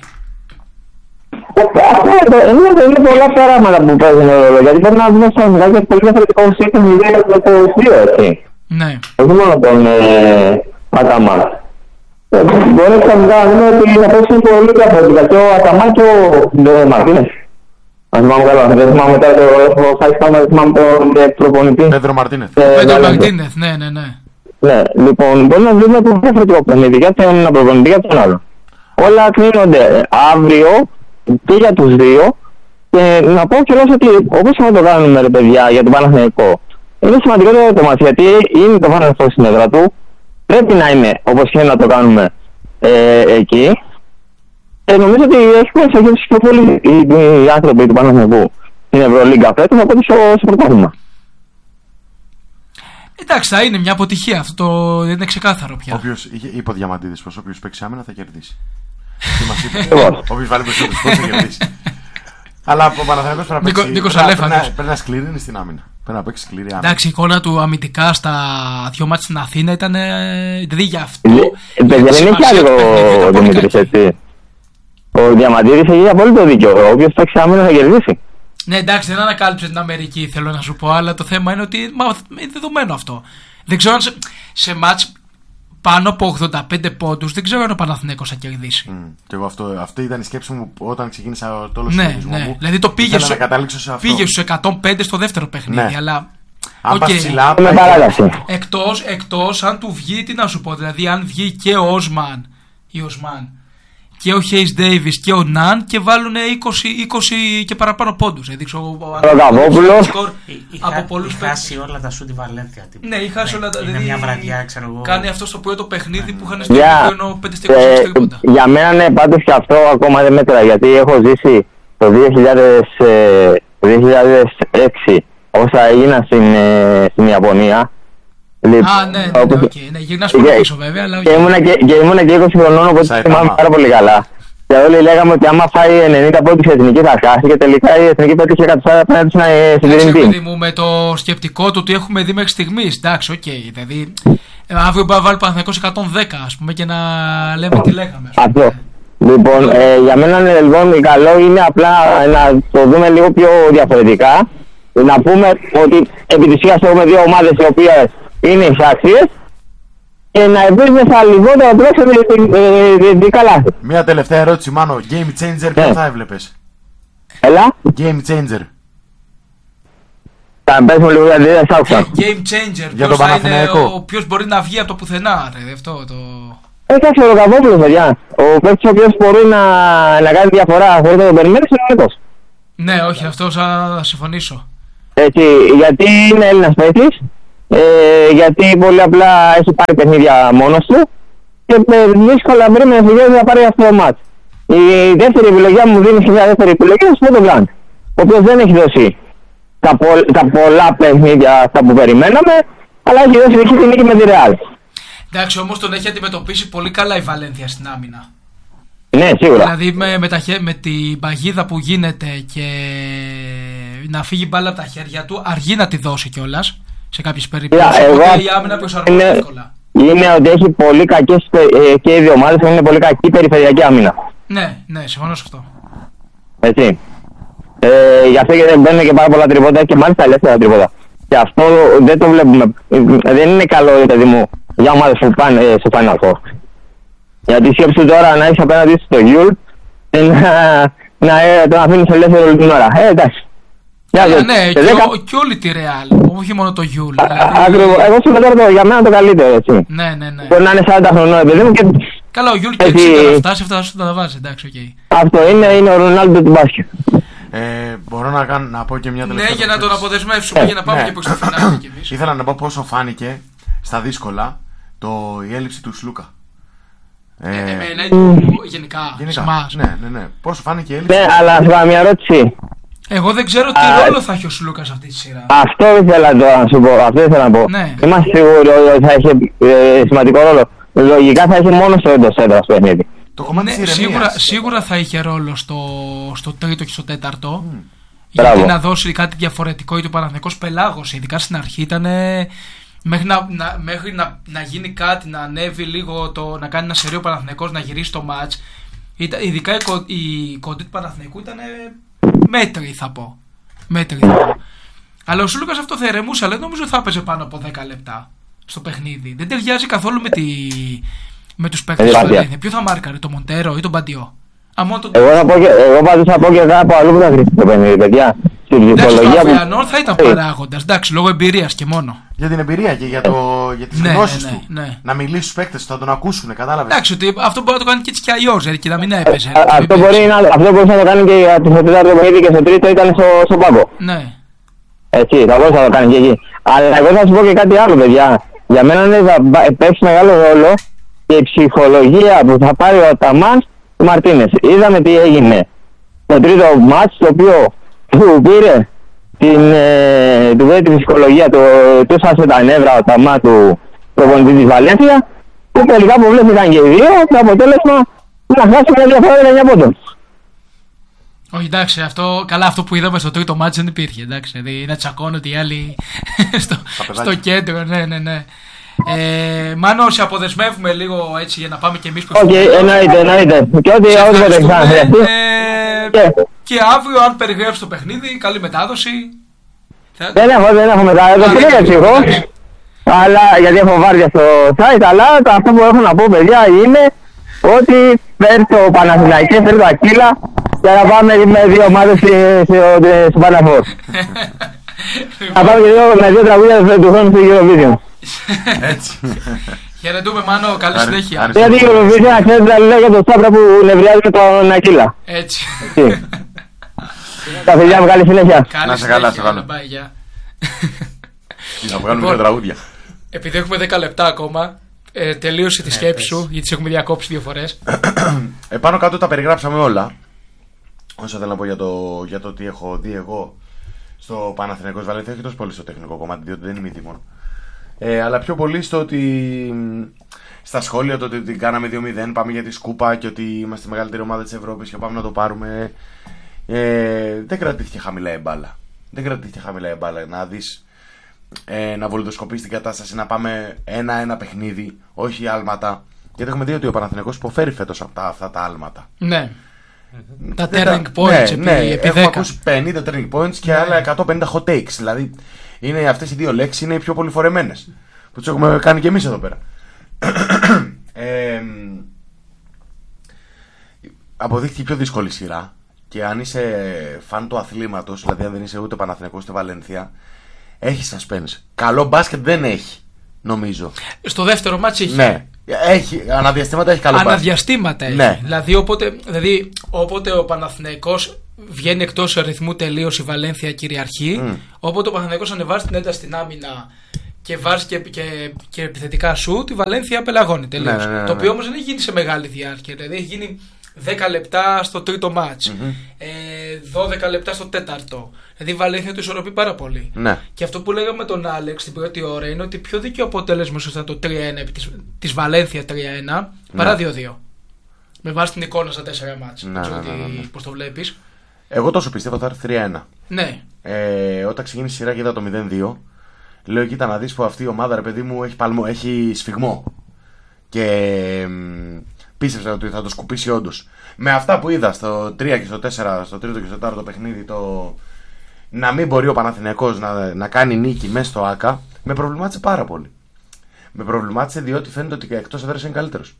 Είναι πολλά πράγματα που παίζουν ρόλο, γιατί πρέπει να δούμε σαν μεγάλο πολύ διαφορετικό σύστημα ιδέα από το δύο, έτσι. Ναι. Όχι μόνο τον Αταμάν. Μπορεί να δούμε ότι θα παίξουν πολύ διαφορετικά και ο Αταμάν και ο Μαρτίνες. Αν θυμάμαι καλά, δεν θυμάμαι τώρα το Χαϊστάμα, δεν θυμάμαι τον προπονητή. Πέντρο Μαρτίνεθ. Πέντρο Μαρτίνεθ, ναι, ναι, ναι. Ναι, λοιπόν, μπορεί να δούμε το διαφορετικό παιχνίδι για τον ένα προπονητή για τον άλλο. Όλα κρίνονται αύριο και για τους δύο. Και να πω κιόλας ότι όπως θα το κάνουμε ρε παιδιά για τον Παναθηναϊκό, είναι σημαντικό το μάτς, γιατί είναι το Παναθηναϊκό στην έδρα του. Πρέπει να είναι όπως και να το κάνουμε ε, εκεί. Και νομίζω ότι έχουμε εξαγγελίσει πιο πολύ οι, οι άνθρωποι του Παναθηναϊκού στην Ευρωλίγκα φέτος από ότι στο, στο πρωτάθλημα. Εντάξει, θα είναι μια αποτυχία, αυτό το δεν είναι ξεκάθαρο πια. Όποιος είπε ο Διαμαντίδης πως όποιος παίξει άμυνα θα κερδίσει. Τι μας είπε, όποιος βάλει περισσότερους πόντους θα κερδίσει. Αλλά ο Παναθηναϊκός πρέπει να παίξει. Νίκος Αλέφαντος. Πρέπει να σκληρύνει στην άμυνα. Πρέπει να παίξει σκληρή άμυνα. Εντάξει, η εικόνα του αμυντικά στα δυο μάτς στην Αθήνα ήταν. Δηλαδή γι' αυτό. Δεν είναι κι άλλο ο Δημήτρης, έτσι. Ο Διαμαντίδης έχει απόλυτο δίκιο. Όποιος παίξει άμυνα θα κερδίσει. Ναι, εντάξει, δεν ανακάλυψε την Αμερική, θέλω να σου πω, αλλά το θέμα είναι ότι μα, είναι δεδομένο αυτό. Δεν ξέρω αν σε, σε μάτς πάνω από ογδόντα πέντε πόντους, δεν ξέρω αν ο Παναθηναϊκός θα κερδίσει. Mm, και εγώ αυτό, αυτή ήταν η σκέψη μου όταν ξεκίνησα το όλο ναι, συνειδητισμό ναι. μου. Δηλαδή το πήγε, σου, πήγε στους εκατόν πέντε στο δεύτερο παιχνίδι, ναι. αλλά. Αν πας okay. ψηλά, εκτός, εκτός αν του βγει, τι να σου πω, δηλαδή αν βγει και ο Όσμαν ή Οσμάν και ο Χέις Ντέιβις και ο Ναν και βάλουν είκοσι, είκοσι και παραπάνω πόντους. Δηλαδή, ξέρω, από πολλούς παίκτες. Χάσει όλα τα σου τη Βαλένθια. Ναι, είχε χάσει όλα τα. Είναι μια βραδιά, ξέρω εγώ. Κάνει αυτό στο πρώτο παιχνίδι που είχαν στο επίπεδο πέντε είκοσι τίποτα. Για μένα ναι, πάντως και αυτό ακόμα δεν μέτρα, γιατί έχω ζήσει το δύο χιλιάδες έξι όσα έγιναν στην, στην Ιαπωνία. Α, ναι, ναι, ναι, okay. ναι, γυρνάς πολύ πίσω βέβαια, αλλά και, ήμουνα και, και ήμουνα και είκοσι χρονών, οπότε θυμάμαι πάρα πολύ καλά. Και όλοι λέγαμε ότι άμα φάει ενενήντα πόντους η εθνική θα χάσει και τελικά η εθνική πέτυχε εκατό απέναντι στην Ειρηνική. Εντάξει, μου, με το σκεπτικό του ότι έχουμε δει μέχρι στιγμής, εντάξει, οκ, okay, δηλαδή αύριο μπορεί να βάλει Παναθηναϊκός εκατόν δέκα, ας πούμε, και να λέμε τι λέγαμε. Αυτό. Λοιπόν, ε, για μένα λοιπόν καλό είναι απλά να το δούμε λίγο πιο διαφορετικά. Να πούμε ότι επί της ουσίας έχουμε δύο ομάδες οι οποίες είναι εισάξιες και να εμπίζουμε στα λιγότερα τουλάχιστον δικά λάθη. Μια τελευταία ερώτηση, Μάνο. Game changer, ποιο θα έβλεπες? Έλα. Game changer. Θα πέσουμε λίγο γιατί δεν σ' άκουσα. Game changer. Για Ποιος τον θα είναι Παναθηναϊκό. ο- ποιος μπορεί να βγει από το πουθενά, ρε, αυτό το... Εντάξει, ο Ροκαβόπουλος, παιδιά. Ο παίκτης ο οποίος μπορεί να, να κάνει διαφορά χωρίς να τον περιμένεις είναι ο Νίκος. Ναι, όχι, αυτό θα συμφωνήσω. Έτσι, γιατί είναι Έλληνας παίκτης, ε, γιατί πολύ απλά έχει πάρει παιχνίδια μόνος του και ε, δύσκολα βρει με ευκαιρία να πάρει αυτό το μάτς. Η δεύτερη επιλογή, αν μου δίνει και μια δεύτερη επιλογή, είναι ο Σπότο ο οποίος δεν έχει δώσει τα, πο, τα πολλά παιχνίδια αυτά που περιμέναμε, αλλά έχει δώσει δική τη νίκη με τη Ρεάλ. Εντάξει, όμως τον έχει αντιμετωπίσει πολύ καλά η Βαλένθια στην άμυνα. Ναι, σίγουρα. Δηλαδή με, με, τα, χέ- με την παγίδα που γίνεται και να φύγει μπάλα από τα χέρια του, αργεί να τη δώσει κιόλας σε κάποιες περιπτώσεις. Yeah, Οπότε εγώ- η άμυνα προσαρμόζεται είναι, εύκολα. είναι ότι έχει πολύ κακές ε, και οι δύο ομάδες είναι πολύ κακή περιφερειακή άμυνα. Ναι, ναι, συμφωνώ σε αυτό. Έτσι. Ε, γι' αυτό και δεν μπαίνουν και πάρα πολλά τριπώτα και μάλιστα ελεύθερα τριπώτα. Και αυτό δεν το βλέπουμε. Δεν είναι καλό, παιδί μου, για ομάδες που πάνε ε, στο Final Four. Γιατί σκέψου τώρα να έχεις απέναντι σου το Γιουλ και να, να ε, τον αφήνεις ελεύθερο όλη την ώρα. Ε, εντάξει. Για Ναι, δες, ναι, σε και, δέκα- ο- και όλη τη Ρεάλ, όχι μόνο το Γιούλ. Α- Δηλαδή, Ακριβώς. Εγώ σου λέω το, για μένα το καλύτερο, έτσι. ναι, ναι, ναι. Μπορεί να είναι σαράντα χρονών, παιδί μου, και Καλά, ο Γιούλ και Έτσι- εξήντα να φτάσει, αυτά σου τα βάζει, εντάξει, οκ. αυτό είναι, είναι ο Ρονάλντο του μπάσκετ. Ε, μπορώ να, κάνω, να πω και μια Ναι, τελευταία. για να τον τοποθέτηση. αποδεσμεύσουμε, Ε, για να πάμε ναι. και προς το φινάλι κι εμείς. Ήθελα να πω πόσο φάνηκε στα δύσκολα το, η έλλειψη του Σλούκα. Ε, Ε, εμένα ή του- γενικά, σε γενικά. εμάς. Ναι, ναι, ναι. Πόσο φάνηκε η έλλειψη. Ναι, αλλά σου κάνω μια ερώτηση. Εγώ δεν ξέρω τι Α, ρόλο θα έχει ο Σλούκας αυτή τη σειρά. Αυτό ήθελα τώρα να σου πω. Αυτό ήθελα να πω. Ναι. Είμαστε σίγουροι ότι θα έχει ε, σημαντικό ρόλο. Λογικά θα έχει μόνο στο εντός έδρας παιχνίδι. Το κομμάτι Ναι, της ηρεμίας. σίγουρα, σίγουρα θα είχε ρόλο στο, στο τρίτο και στο τέταρτο. Μπράβο. Γιατί να δώσει κάτι διαφορετικό, γιατί ο Παναθηναϊκός πελάγωσε. Ειδικά στην αρχή ήταν. Μέχρι, να, να, μέχρι να, να γίνει κάτι, να ανέβει λίγο, το, να κάνει ένα σερί ο Παναθηναϊκός, να γυρίσει το μάτς. Ήταν, ειδικά η, κο- η κοντή του Παναθηναϊκού ήταν μέτρη, θα πω. Μέτρη, θα πω. Αλλά ο Σούλουκας αυτό θα ηρεμούσε, αλλά δεν νομίζω θα έπαιζε πάνω από δέκα λεπτά στο παιχνίδι. Δεν ταιριάζει καθόλου με, τη, με τους παίκτες Ε, του Βαλένθια. Βαλένθια. Ποιο θα μάρκαρε, το Μοντέρο ή τον Παντιό? Αμόν τον... Εγώ, θα πω και, εγώ πάντως θα πω και κάπου αλλού που θα κρυφτεί το παιχνίδι, παιδιά. Στην Εντάξει, στο ψυχολογία που... Αυριανό θα ήταν Ε, παράγοντας, εντάξει, λόγω εμπειρίας και μόνο. Για την εμπειρία και για, το, για τις Ναι, γνώσεις ναι, του. ναι. Να μιλήσει στους παίκτες, θα τον ακούσουν, κατάλαβες. Εντάξει, ότι αυτό μπορεί να το κάνει και έτσι κι αλλιώς, δηλαδή, και να μην έπαιζε. α- αυτό, μπορεί να, αυτό μπορεί να το κάνει και για το τέταρτο παιχνίδι και στο τρίτο ήταν στο, στο πάγκο. Ναι. Έτσι, θα μπορούσε να το κάνει και εκεί. Αλλά εγώ θα σου πω και κάτι άλλο, παιδιά. Για μένα είναι, θα μπα- παίξει μεγάλο ρόλο και η ψυχολογία που θα πάρει ο Αταμάν του Μαρτίνες. Είδαμε τι έγινε στο τρίτο μάτς, το οποίο του πήρε την, ε, του πήρε την ψυχολογία, του, του σάσε τα νεύρα ο Αταμάν του προπονητή της Βαλένθια και τελικά αποβλέφθηκαν και οι δύο. Το αποτέλεσμα να χάσει μια διαφορά δεκαεννιά πόντων. Όχι, εντάξει, αυτό, καλά, αυτό που είδαμε στο τρίτο μάτσο δεν υπήρχε. Εντάξει, δηλαδή να τσακώνονται οι άλλοι στο, παιδάκια. στο κέντρο. Ναι, ναι, ναι. Ε, Μάνο, σε αποδεσμεύουμε λίγο έτσι για να πάμε κι εμείς προς Οκ, το τέλος. εννοείται, εννοείται. Και ό,τι Σε όποτε ευχαριστούμε. ξαναχρειαστεί. Ε, Και- και αύριο, αν περιγράψει το παιχνίδι, καλή μετάδοση. Θα- Δεν έχω, δεν έχω μετά. Το Α, δεν κρύβεψε έχεις, εγώ. εντάξει. Αλλά γιατί έχω βάρδια στο site. Αλλά το αυτό που έχω να πω, παιδιά, είναι ότι φέρει το Παναθηναϊκό, φέρει το Ακύλα για να πάμε με δύο ομάδες στη- στο στο Final Four. Να πάμε και δύο- με δύο τραγούδια του χρόνου στο Eurovision. Έτσι. Χαιρετούμε, Μάνο, καλή Άρη- συνέχεια. Άρη- Γιατί η Eurovision, να ξέρετε, να λέω για τον Τσάπρα που νευριάζει με τον Ακύλα. Έτσι. Έτσι. Τα παιδιά μου, καλή συνέχεια. Καλή Να σε καλά, συνέχεια, Στεφάνο. bye, γεια. Να βγάλουμε Λοιπόν, δύο τραγούδια. Επειδή έχουμε δέκα λεπτά ακόμα, ε, τελείωσε τη σκέψη σου, γιατί σε έχουμε διακόψει δύο φορές. Επάνω κάτω τα περιγράψαμε όλα. Όσα θέλω να πω για το, για το τι έχω δει εγώ στο Παναθηναϊκός Βαλένθια, όχι τόσο πολύ στο τεχνικό κομμάτι, διότι δεν είμαι ειδήμων. Ε, αλλά πιο πολύ στο ότι μ, στα σχόλια το ότι την κάναμε δύο μηδέν, πάμε για τη σκούπα και ότι είμαστε η μεγαλύτερη ομάδα της Ευρώπης και πάμε να το πάρουμε. Ε, δεν κρατήθηκε χαμηλά η μπάλα. Δεν κρατήθηκε χαμηλά η μπάλα. Να δεις, ε, να βολιδοσκοπείς την κατάσταση, να πάμε ένα-ένα παιχνίδι, όχι άλματα. Γιατί έχουμε δει ότι ο Παναθηναϊκός υποφέρει φέτος από τα, αυτά τα άλματα. Ναι. Τα Δεν turning τα- points ναι, επί, ναι, επί έχουμε δέκα. ακούσει πενήντα turning points και άλλα εκατόν πενήντα hot takes. Δηλαδή, είναι αυτές οι δύο λέξεις είναι οι πιο πολύ φορεμένες. Που τις έχουμε κάνει και εμείς εδώ πέρα. ε, αποδείχθηκε η πιο δύσκολη σειρά. Και και αν είσαι φαν του αθλήματος, δηλαδή αν δεν είσαι ούτε Παναθηναϊκός ούτε Βαλένθια, έχει suspense. Καλό μπάσκετ δεν έχει, νομίζω. Στο δεύτερο μάτς είχε. Ναι, έχει, αναδιαστήματα έχει καλό μπάσκετ. Αναδιαστήματα έχει. Ναι. Δηλαδή, όποτε, δηλαδή, όποτε ο Παναθηναϊκός βγαίνει εκτός ρυθμού τελείως, η Βαλένθια κυριαρχεί. Mm. Όποτε ο Παναθηναϊκός ανεβάζει την ένταση στην άμυνα και βάζει και, και, και επιθετικά σουτ, η Βαλένθια απελαγώνει τελείως. Ναι, ναι, ναι, ναι. Το οποίο όμως δεν έχει γίνει σε μεγάλη διάρκεια. Δηλαδή, έχει γίνει δέκα λεπτά στο τρίτο μάτς, mm-hmm. ε, δώδεκα λεπτά στο τέταρτο. Δηλαδή η Βαλένθια το ισορροπεί πάρα πολύ. Ναι. Και αυτό που λέγαμε με τον Άλεξ την πρώτη ώρα είναι ότι πιο δίκαιο αποτέλεσμα ήταν το τρία ένα της, της Βαλένθια τρία ένα παρά ναι. δύο δύο. Με βάση την εικόνα στα τέσσερα μάτς. Ναι, Δεν ξέρω ναι, ναι, ναι. πώς το βλέπεις. Εγώ τόσο πιστεύω θα έρθει τρία ένα. Ναι. Ε, όταν ξεκίνησε η σειρά και είδα το μηδέν δύο, λέω κοίτα να δεις που αυτή η ομάδα, ρε παιδί μου, έχει, παλμό, έχει σφιγμό. Και μ, πίστεψα ότι θα το σκουπίσει όντως. Με αυτά που είδα στο τρία και στο τέσσερα, στο τρίτο και στο τέταρτο παιχνίδι, το να μην μπορεί ο Παναθηναϊκός να, να κάνει νίκη μέσα στο ΆΚΑ, με προβλημάτισε πάρα πολύ. Με προβλημάτισε διότι φαίνεται ότι εκτός έδρας είναι καλύτερος.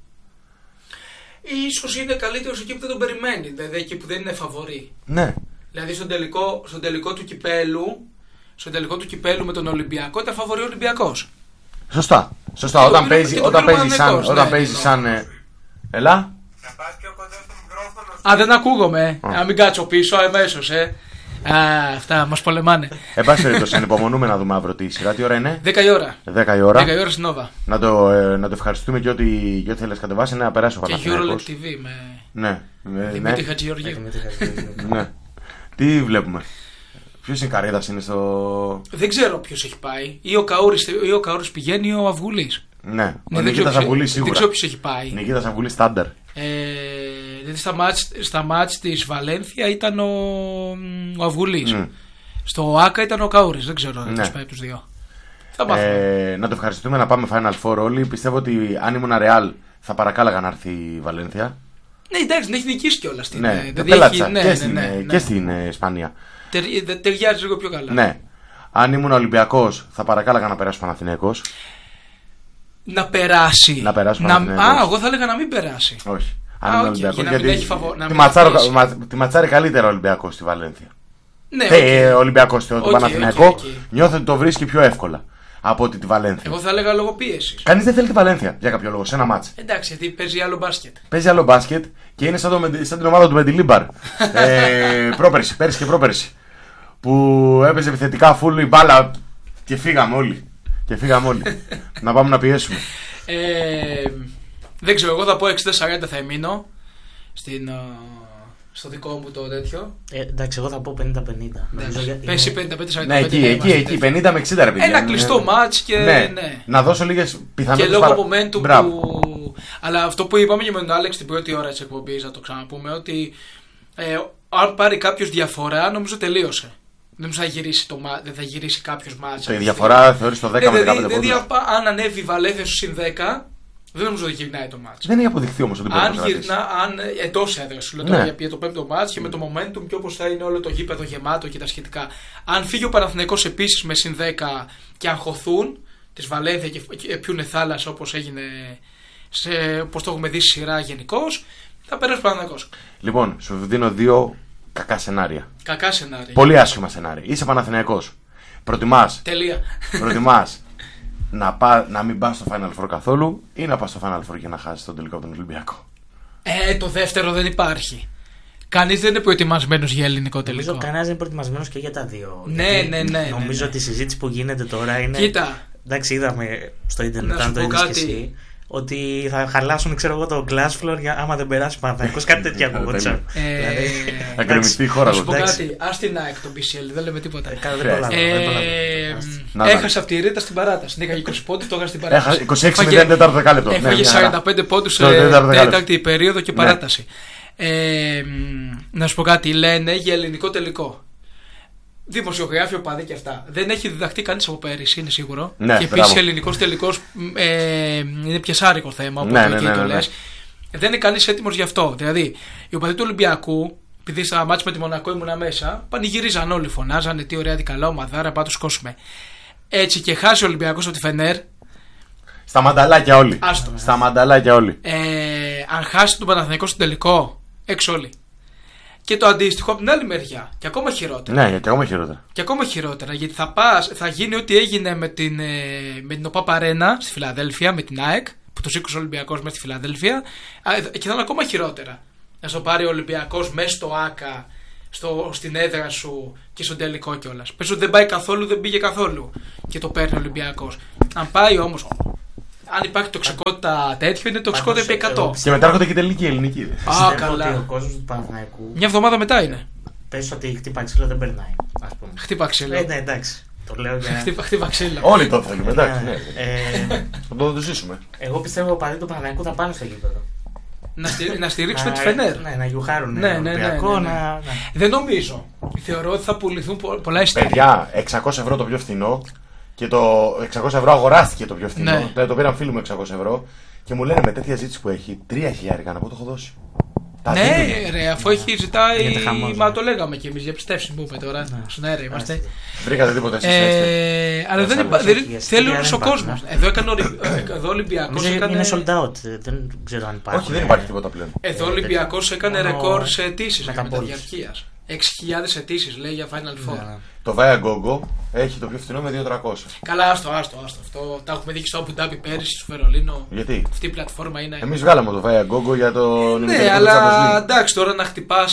Ίσως είναι καλύτερος εκεί που δεν τον περιμένει, δηλαδή εκεί που δεν είναι φαβορί. Ναι. Δηλαδή στον τελικό, στον τελικό του κυπέλου, στον τελικό του κυπέλου με τον Ολυμπιακό ήταν φαβορί ο Ολυμπιακός. Σωστά. Σωστά. Και όταν το παίζει, πήρε, όταν το παίζει σαν. ναι, Όταν ναι, παίζει ναι. σαν. Ε... Ελά. Θα πας πιο κοντά στο μικρόφωνο. Α, δεν ακούγομαι. Α, μην κάτσω πίσω αμέσως, ε. Α, αυτά μας πολεμάνε. Εν πάση περιπτώσει, ανυπομονούμε να δούμε αύριο τη σειρά. Τι ώρα είναι? δέκα η ώρα. δέκα η ώρα. δέκα η ώρα στην Νόβα. Να το, ε, να το ευχαριστούμε και ό,τι, και ό,τι θέλεις κατεβάσει είναι να περάσει ο Και Παναθηναϊκός. EuroLeague τι βι με Ναι. ναι, Δημήτρη ναι. Χατζηγεωργίου. ναι. Τι βλέπουμε? Ποιος είναι Καρίδας είναι στο. Δεν ξέρω ποιος έχει πάει. Ή ο Καούρης, ή ο Καούρης πηγαίνει ή ο Αυγουλής. Ναι, ο Ναι, δεν Νικήτας ξέρω Αυγουλής ποιος- σίγουρα. δεν ξέρω ποιος έχει πάει. Νικήτας Αυγουλής στάνταρ. Ε, δηλαδή στα μάτς, στα μάτς της Βαλένθια ήταν ο, ο Αυγουλής. Mm. Στο Άκα ήταν ο Καούρης. Δεν ξέρω αν Ναι. τους πάει τους δύο. Θα μάθουμε. Ε, να το ευχαριστούμε να πάμε Final Four όλοι. Πιστεύω ότι αν ήμουν Real θα παρακάλαγα να έρθει η Βαλένθια. Ναι, εντάξει, δεν έχει νικήσει κιόλας. την- Ναι, δηλαδή δεν έχει- πέλατσα ναι, και, ναι, στην, ναι, ε, ναι. και στην ε, Ισπανία. Τερ- δε- Ταιριάζει λίγο πιο καλά. Ναι. Αν ήμουν Ολυμπιακός θα παρακάλαγα να περάσει ο Παναθηναϊκός. Να περάσει. Να περάσει ο να... Παναθηναϊκός. Α, εγώ θα έλεγα να μην περάσει. Όχι. Αν Α, ήμουν οκ, Ολυμπιακός, για να μην γιατί έχει φαβο- να τη, μην ματσάρω, έχει. μα, τη ματσάρει καλύτερα ο Ολυμπιακός στη Βαλένθια. Ναι, Ε, οκ. ο Ολυμπιακός τον Οκ, Παναθηναϊκό οκ, οκ. νιώθω ότι το βρίσκει πιο εύκολα από ότι τη Βαλένθια. Εγώ θα έλεγα λόγω πίεση. Κανείς δεν θέλει τη Βαλένθια για κάποιο λόγο σε ένα μάτς. Εντάξει, γιατί παίζει άλλο μπάσκετ. Παίζει άλλο μπάσκετ και είναι σαν, το, Μεντι- σαν την ομάδα του Μεντιλίμπαρ. ε, πρόπερση, πέρσι και πρόπερση. Που έπαιζε επιθετικά φούλου η μπάλα και φύγαμε όλοι. Και φύγαμε όλοι. Να πάμε να πιέσουμε. Ε, δεν ξέρω, εγώ θα πω εξήντα σαράντα θα εμείνω στην, α, στο δικό μου το τέτοιο. Ε, εντάξει, εγώ θα πω πενήντα πενήντα. Νομίζω για- Πέσει είναι- πενήντα πέντε σαράντα Ναι, πέντε. εκεί, να εκεί, είμαστε εκεί. τέτοιοι. πενήντα με εξήντα ρε παιδιά. Ένα Ναι. κλειστό μάτς και Ναι. ναι. Να δώσω λίγες Και πιθανότητες. λόγω παρα- momentum Μπράβο. που. Αλλά αυτό που είπαμε και με τον Άλεξ την πρώτη ώρα τη εκπομπή, να το ξαναπούμε, ότι ε, αν πάρει κάποιο διαφορά, νομίζω τελείωσε. Δεν θα γυρίσει, το, μα- δεν θα γυρίσει κάποιο μάτσα. Η διαφορά θεωρείς το δέκα με δηλαδή, δεκαπέντε δηλαδή, πόντους. αν ανέβει η Βαλένθια στο συν δέκα, δεν νομίζω ότι γυρνάει το μάτς. Δεν έχει αποδειχθεί όμως ότι μπορεί να Αν το κρατήσει. γυρνά, αν εντός έδρας, σου λέω Ναι. τώρα για το πέμπτο μάτς και με το momentum και όπως θα είναι όλο το γήπεδο γεμάτο και τα σχετικά. Αν φύγει ο Παναθηναϊκός επίσης με συν δέκα και αγχωθούν της Βαλένθια και, και πιούνε θάλασσα όπως έγινε, σε, όπως το έχουμε δει στη σειρά γενικώς, θα περάσει ο Παναθηναϊκός. Λοιπόν, σου δίνω δύο κακά σενάρια. Κακά σενάρια. Πολύ άσχημα σενάρια. Είσαι Παναθηναϊκός. Προτιμάς, Τελεία. προτιμάς να, πά, να μην πας στο Final Four καθόλου ή να πας στο Final Four και να χάσεις τον τελικό από τον Ολυμπιακό. Ε, το δεύτερο δεν υπάρχει. Κανείς δεν είναι προετοιμασμένος για ελληνικό τελικό. Νομίζω κανένα δεν είναι προετοιμασμένο και για τα δύο. Ναι, Γιατί ναι, ναι, ναι, Νομίζω ναι. ότι η συζήτηση που γίνεται τώρα είναι. Κοίτα. Εντάξει, είδαμε στο Ιντερνετ, Να σου αν το πω είδες και κάτι. εσύ, ότι θα χαλάσουν, ξέρω εγώ, το glass floor για άμα δεν περάσει Παναθηναϊκός. Κάτι τέτοιο ακούγονταν. Ε, Θα γκρεμιστεί η χώρα. Να σου πω εντάξει. κάτι, ας την ΑΕΚ το μπι σι ελ, δεν λέμε τίποτα. Ε, καλά, δεν προλάβαμε, δεν προλάβαμε. Ε, Να, έχασε από τη Ρίτα στην παράταση. Είχα είκοσι πόντους, το έχασε στην παράταση. Έχα- είκοσι έξι Έφαγε- μηδέν τέταρτο δεκάλεπτο. Ναι, Έφαγε μια χαρά. σαράντα πέντε πόντους Στο σε τέταρτο δεκάλεπτο. τέταρτη περίοδο και Ναι. παράταση. Ε, μ, να σου πω κάτι, λένε για ελληνικό τελικό. Δημοσιογράφοι, οπαδοί και αυτά. Δεν έχει διδαχτεί κανείς από πέρυσι, είναι σίγουρο. Ναι, και επίσης μπράβο. ελληνικός τελικός ε, είναι πιασάρικο θέμα. Οπότε Ναι, ναι, εκεί ναι, το ναι, ναι. λες. Δεν είναι κανείς έτοιμος γι' αυτό. Δηλαδή, οι οπαδοί του Ολυμπιακού, επειδή στα μάτια με τη Μονακό ήμουνα μέσα, πανηγυρίζαν όλοι, φωνάζανε τι ωραία, τι καλά ομαδάρα, πάμε τους κόσουμε. Έτσι και χάσει ο Ολυμπιακός από τη Φενέρ, Στα μανταλάκια όλοι. Άστο. Στα μανταλάκια όλοι. ε, αν χάσει τον Παναθηναϊκό στο τελικό, έξω όλοι. Και το αντίστοιχο από την άλλη μεριά. Και ακόμα χειρότερα. Ναι, και ακόμα χειρότερα. Και ακόμα χειρότερα. Γιατί θα, πας, θα γίνει ό,τι έγινε με την, με την ΟΠΑΠ Αρένα στη Φιλαδέλφια, με την ΑΕΚ, που το σήκωσε ο Ολυμπιακός μέσα στη Φιλαδέλφια. Και θα είναι ακόμα χειρότερα. Να στο πάρει ο Ολυμπιακός μέσα στο ΆΚΑ, στο, στην έδρα σου και στον τελικό κιόλας. Πες ότι δεν πάει καθόλου, δεν πήγε καθόλου. Και το παίρνει ο Ολυμπιακός. Αν πάει όμως. Αν υπάρχει τοξικότητα τέτοιο, είναι τοξικότητα επί εκατό. Και μετά έρχονται και τελική ελληνική. Α, καλά. Ο κόσμος του Παναθηναϊκού. Μια εβδομάδα μετά είναι. Πες ότι χτύπα ξύλο δεν περνάει. Ας πούμε. Χτύπα ξύλο. Ε, ναι, εντάξει. Το λέω για. Χτύπα, χτύπα ξύλο. Όλοι το θέλουμε, εντάξει. Ναι. Ε, Θα το ζήσουμε. εγώ πιστεύω ότι οι του Παναθηναϊκού θα πάνε στο γήπεδο. Να, στηρί, να στηρίξουμε τη Φενέρ. Ναι, να γιουχάρουν. Ναι, ναι, ναι, ναι, ναι. Να, ναι. Δεν νομίζω. Θεωρώ ότι θα πουληθούν πολλά εισιτήρια. Παιδιά, εξακόσια ευρώ το πιο φθηνό και το εξακόσια ευρώ αγοράστηκε το πιο φθηνό. Ναι. Δηλαδή το πήραν φίλοι μου εξακόσια ευρώ και μου λένε με τέτοια ζήτηση που έχει τρία χιλιάρικα να πω το έχω δώσει. Ναι, ρε, αφού έχει ζητάει. χαμός, Μα ναι. το λέγαμε και εμεί για πιστέψει που είπε τώρα. Ναι. Στον αέρα είμαστε. Βρήκατε τίποτα εσείς? Ε, αλλά δεν Άλλες υπά- όχι, δεν- οι θέλει όλο εισιτήρια ο δεν κόσμο. υπάρχουν, Εδώ έκανε ο- εδώ ο Ολυμπιακό Νομίζω έκανε. είναι sold out. Δεν ξέρω αν υπάρχει. Όχι, δεν υπάρχει τίποτα πλέον. Εδώ ο Ολυμπιακό έκανε Μόνο ρεκόρ σε αιτήσει για μεταπόληση. μεταδιαρκεία. έξι χιλιάδες αιτήσει λέει για Final Four. Ναι. Το Viagogo έχει το πιο φθηνό με δύο χιλιάδες τριακόσια. Καλά, άστο, άστο, άστο. Αυτό τα έχουμε δει και στο Abu Dhabi πέρυσι, στο Βερολίνο. Γιατί? Αυτή η πλατφόρμα είναι. Εμείς βγάλαμε το Viagogo για το Ναι, αλλά εντάξει, τώρα να χτυπά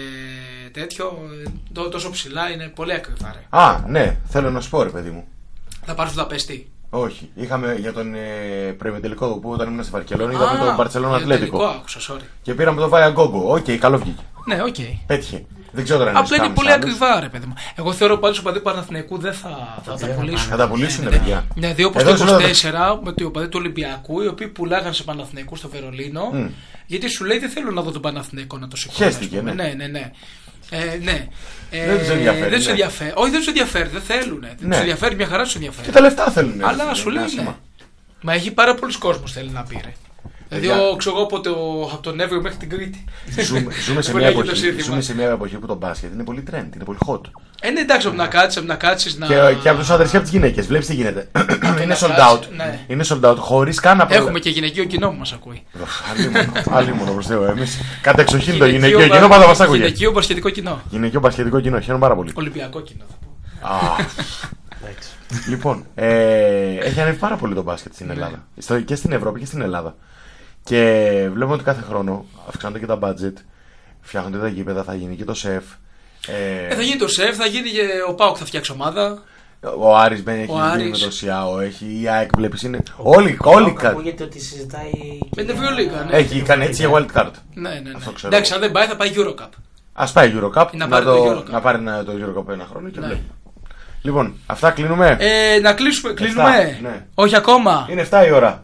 τέτοιο τό- τόσο ψηλά είναι πολύ ακριβά. Ρε. Α, ναι, θέλω να σου πω ρε παιδί μου. Θα πάρει Βουδαπέστη. Όχι, είχαμε για τον ε, προημιτελικό που όταν ήμουν στη Βαρκελόνη είδαμε Α, τον Μπαρτσελόνα για το τελικό Ατλέτικο. άκουσα, sorry. Και πήραμε το Viagogo. Οκ, καλό βγήκε. Ναι, οκ. Πέτυχε. Δεν ξέρω τώρα αν Απλά είναι σκάμεις πολύ άλλους. ακριβά, ρε παιδί μου. Εγώ θεωρώ πάντως ότι οι οπαδοί του Παναθηναϊκού δεν θα, θα τα δεν πουλήσουν. Θα τα πουλήσουν, Ναι, παιδιά. Ναι, δύο όπως Εδώ το σε Ελλάδα- είκοσι τέσσερα με το οπαδοί του Ολυμπιακού, οι οποίοι πουλάγαν σε Παναθηναϊκού στο Βερολίνο. Μμ. Γιατί σου λέει δεν θέλω να δω τον Παναθηναϊκό να το σηκώσει. Χέστηκε, ας πούμε. ναι. Ναι, ναι, ναι. Ε, ναι. Ε, Δεν τους ενδιαφέρει, Δεν τους ναι. ενδιαφέρει. Όχι, δεν του ενδιαφέρει, δεν θέλουν. Δεν Ναι. τους ενδιαφέρει, μια χαρά του ενδιαφέρει. Και τα λεφτά θέλουν. ρε, Αλλά φίλε, σου είναι λέει άσχημα. ναι. Μα έχει πάρα πολλοί κόσμος θέλει να πει. Ρε. Δηλαδή, Παιδιά. ο- ξέρω εγώ από, το, από τον Εύρο μέχρι την Κρήτη. Ζούμε, ζούμε, σε Που μια λέγεται το εποχή, σύνθημα. ζούμε σε μια εποχή που το μπάσκετ είναι πολύ trend, είναι πολύ hot. Ε, ναι, εντάξει, από να κάτσει, από να κάτσει να. Και, και από του άντρε και από τι γυναίκε. Βλέπει τι γίνεται. είναι να sold κάτσεις, out. ναι. Είναι sold out χωρί καν να Έχουμε και γυναικείο κοινό που μα ακούει. Αλλήμον προ Θεού. Εμεί κατ' εξοχήν το Γυναικείο γυναικείο μπα- κοινό πάντα μα άκουγε. Γυναικείο μπασκετικό κοινό. Γυναικείο μπασκετικό κοινό, χαίρομαι πάρα πολύ. Ολυμπιακό κοινό θα πω. Α, Εντάξει. Λοιπόν, ε, έχει ανέβει πάρα πολύ το μπάσκετ στην Ελλάδα. Στο- Και στην Ευρώπη και στην Ελλάδα. Και βλέπουμε ότι κάθε χρόνο αυξάνονται και τα budget, φτιάχνονται τα γήπεδα, θα γίνει και το σεφ. Ε, Ε, θα γίνει το σεφ, θα γίνει και ο Πάοκ θα φτιάξει ομάδα. Ο Άρης μπαίνει, έχει Ο γίνει Άρης. με το ΣΙΑΟ, έχει η ΑΕΚ, βλέπεις είναι. Όλοι, όλοι κα- Ακούγεται ότι συζητάει. Με την Ευρωλίγα, ναι. Έχει κάνει έτσι για wildcard. Ναι, ναι, ναι. Αυτό ξέρω. Εντάξει, αν δεν πάει θα πάει Eurocup. Ας πάει Eurocup, Να να, πάρει το, το Eurocup. να πάρει ένα- το Eurocup ένα χρόνο και Ναι. βλέπουμε. Λοιπόν, αυτά κλείνουμε. Ε, να κλείσουμε, κλείνουμε. ναι. Όχι ακόμα. Είναι εφτά η ώρα.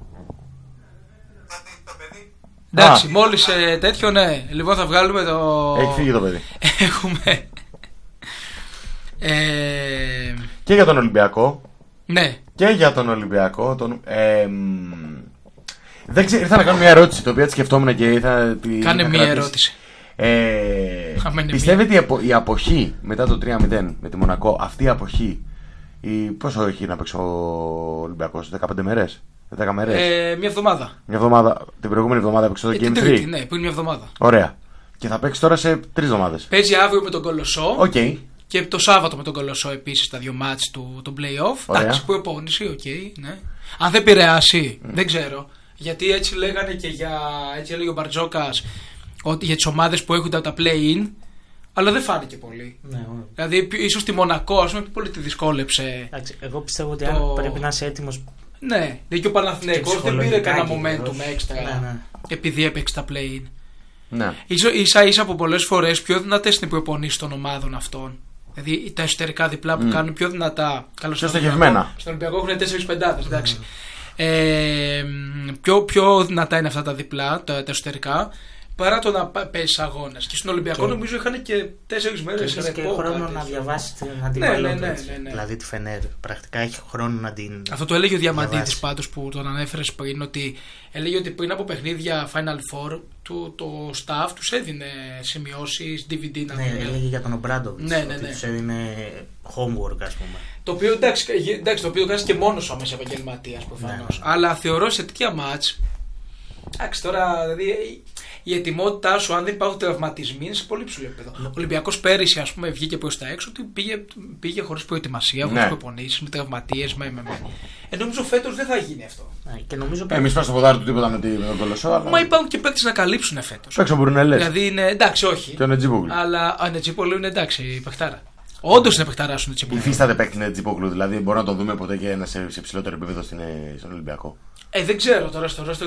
Το παιδί. Εντάξει, Α. μόλις ε, τέτοιο, ναι. Λοιπόν, θα βγάλουμε το. Έχει φύγει το παιδί. Έχουμε. Ε, Και για τον Ολυμπιακό. ναι. Και για τον Ολυμπιακό. Τον, ε, μ, δεν ξέρω, ήρθα να κάνω μια ερώτηση, το οποίο τη σκεφτόμουν και ήρθα. τη- Κάνε είχα μία κρατήσει. ερώτηση. Ε, Άμα είναι πιστεύετε η, απο, η αποχή μετά το τρία μηδέν με τη Μονακό, αυτή η αποχή, η, πόσο έχει να παίξει ο Ολυμπιακός, δεκαπέντε μέρες, δέκα μέρες, Ε, μια εβδομάδα. μια εβδομάδα, την προηγούμενη εβδομάδα έπαιξε το Ε, την Game Τρίτη, τρία. ναι, πριν μια εβδομάδα. Ωραία. Και θα παίξει τώρα σε τρεις εβδομάδες. Παίζει αύριο με τον Κολοσσό. Οκ. Και το Σάββατο με τον Κολοσσό επίσης τα δύο μάτς του το play-off. Ωραία. Εντάξει, που επόμενηση, οκ, ναι. Αν δεν επηρεάσει, δεν ξέρω. Γιατί έτσι λέγανε και για. Έτσι έλεγε ο Μπαρτζόκας ότι για τις ομάδες που έχουν τα play-in, αλλά δεν φάνηκε πολύ. Ναι, ωραία. Δηλαδή, ίσως τη Μονακό, ας πούμε, πολύ τη δυσκόλεψε. Εντάξει, εγώ πιστεύω ότι Το- αν πρέπει να είσαι έτοιμο. Ναι, δηλαδή και ο Παναθηναϊκός Και δεν πήρε ψυχολογικά κανένα κυρίως. momentum έξτρα Ναι, ναι. επειδή έπαιξε τα play-in. Ναι. Ίσα ίσα από πολλές φορές πιο δυνατές είναι οι προπονήσεις των ομάδων αυτών. Δηλαδή τα εσωτερικά διπλά που Mm. κάνουν πιο δυνατά. Καλώς Πιο στον στοχευμένα. Ολυμπιακό- Στον Ολυμπιακό έχουν τέσσερις πεντάδες, εντάξει. Ε, πιο, πιο δυνατά είναι αυτά τα διπλά, τα, τα εσωτερικά, παρά το να πέσει αγώνας. Και στον Ολυμπιακό Και- νομίζω είχαν και τέσσερις μέρες Έχει και ρεπό, χρόνο κάτι. να διαβάσει την Ναι, αντιπαλότητα. ναι, ναι, έτσι. ναι, ναι. Δηλαδή τη Φενέρ. Πρακτικά έχει χρόνο να την. Αυτό το έλεγε ο Διαμαντίδης διαβάσει. πάντως που τον ανέφερες πριν, ότι έλεγε ότι πριν από παιχνίδια Final Four του, το staff τους έδινε σημειώσεις, ντι βι ντι να Ναι, δουν. έλεγε για τον Ομπράντοβιτ. Ναι, ναι, ότι ναι. τους έδινε homework, ας πούμε. Το οποίο εντάξει, εντάξει το οποίο το κάνεις και μόνος σου αμέσως επαγγελματίας προφανώς. Ναι. Αλλά θεωρώ σε τέτοια μάτς Εντάξει, τώρα δηλαδή η ετοιμότητά σου, αν δεν υπάρχουν τραυματισμοί, είναι σε πολύ ψηλό επίπεδο. Ο Ολυμπιακός πέρυσι, ας πούμε, βγήκε προς τα έξω ότι πήγε, πήγε χωρίς προετοιμασία, χωρίς Ναι. προπονήσεις, με τραυματίες, με, με, με. Ε, νομίζω φέτος δεν θα γίνει αυτό. Και νομίζω Εμεί πάμε στο ποδάρι του τίποτα με, τη, με τον Κολοσσό. Αλλά... Μα υπάρχουν και παίκτες να καλύψουν φέτος. Παίξω Μπρουνελές. Δηλαδή είναι εντάξει, όχι. Και ο Νετζίπογλου. Αλλά ο Νετζίπογλου είναι εντάξει, παιχτάρα. Όντως είναι παιχτάρα σου Νετζίπογλου. Υφίσταται παίκτη Νετζίπογλου, δηλαδή μπορεί να τον δούμε ποτέ και ένα σε, σε ψηλότερο επίπεδο στην, στον Ολυμπιακό. Ε, δεν ξέρω τώρα στο ρόστο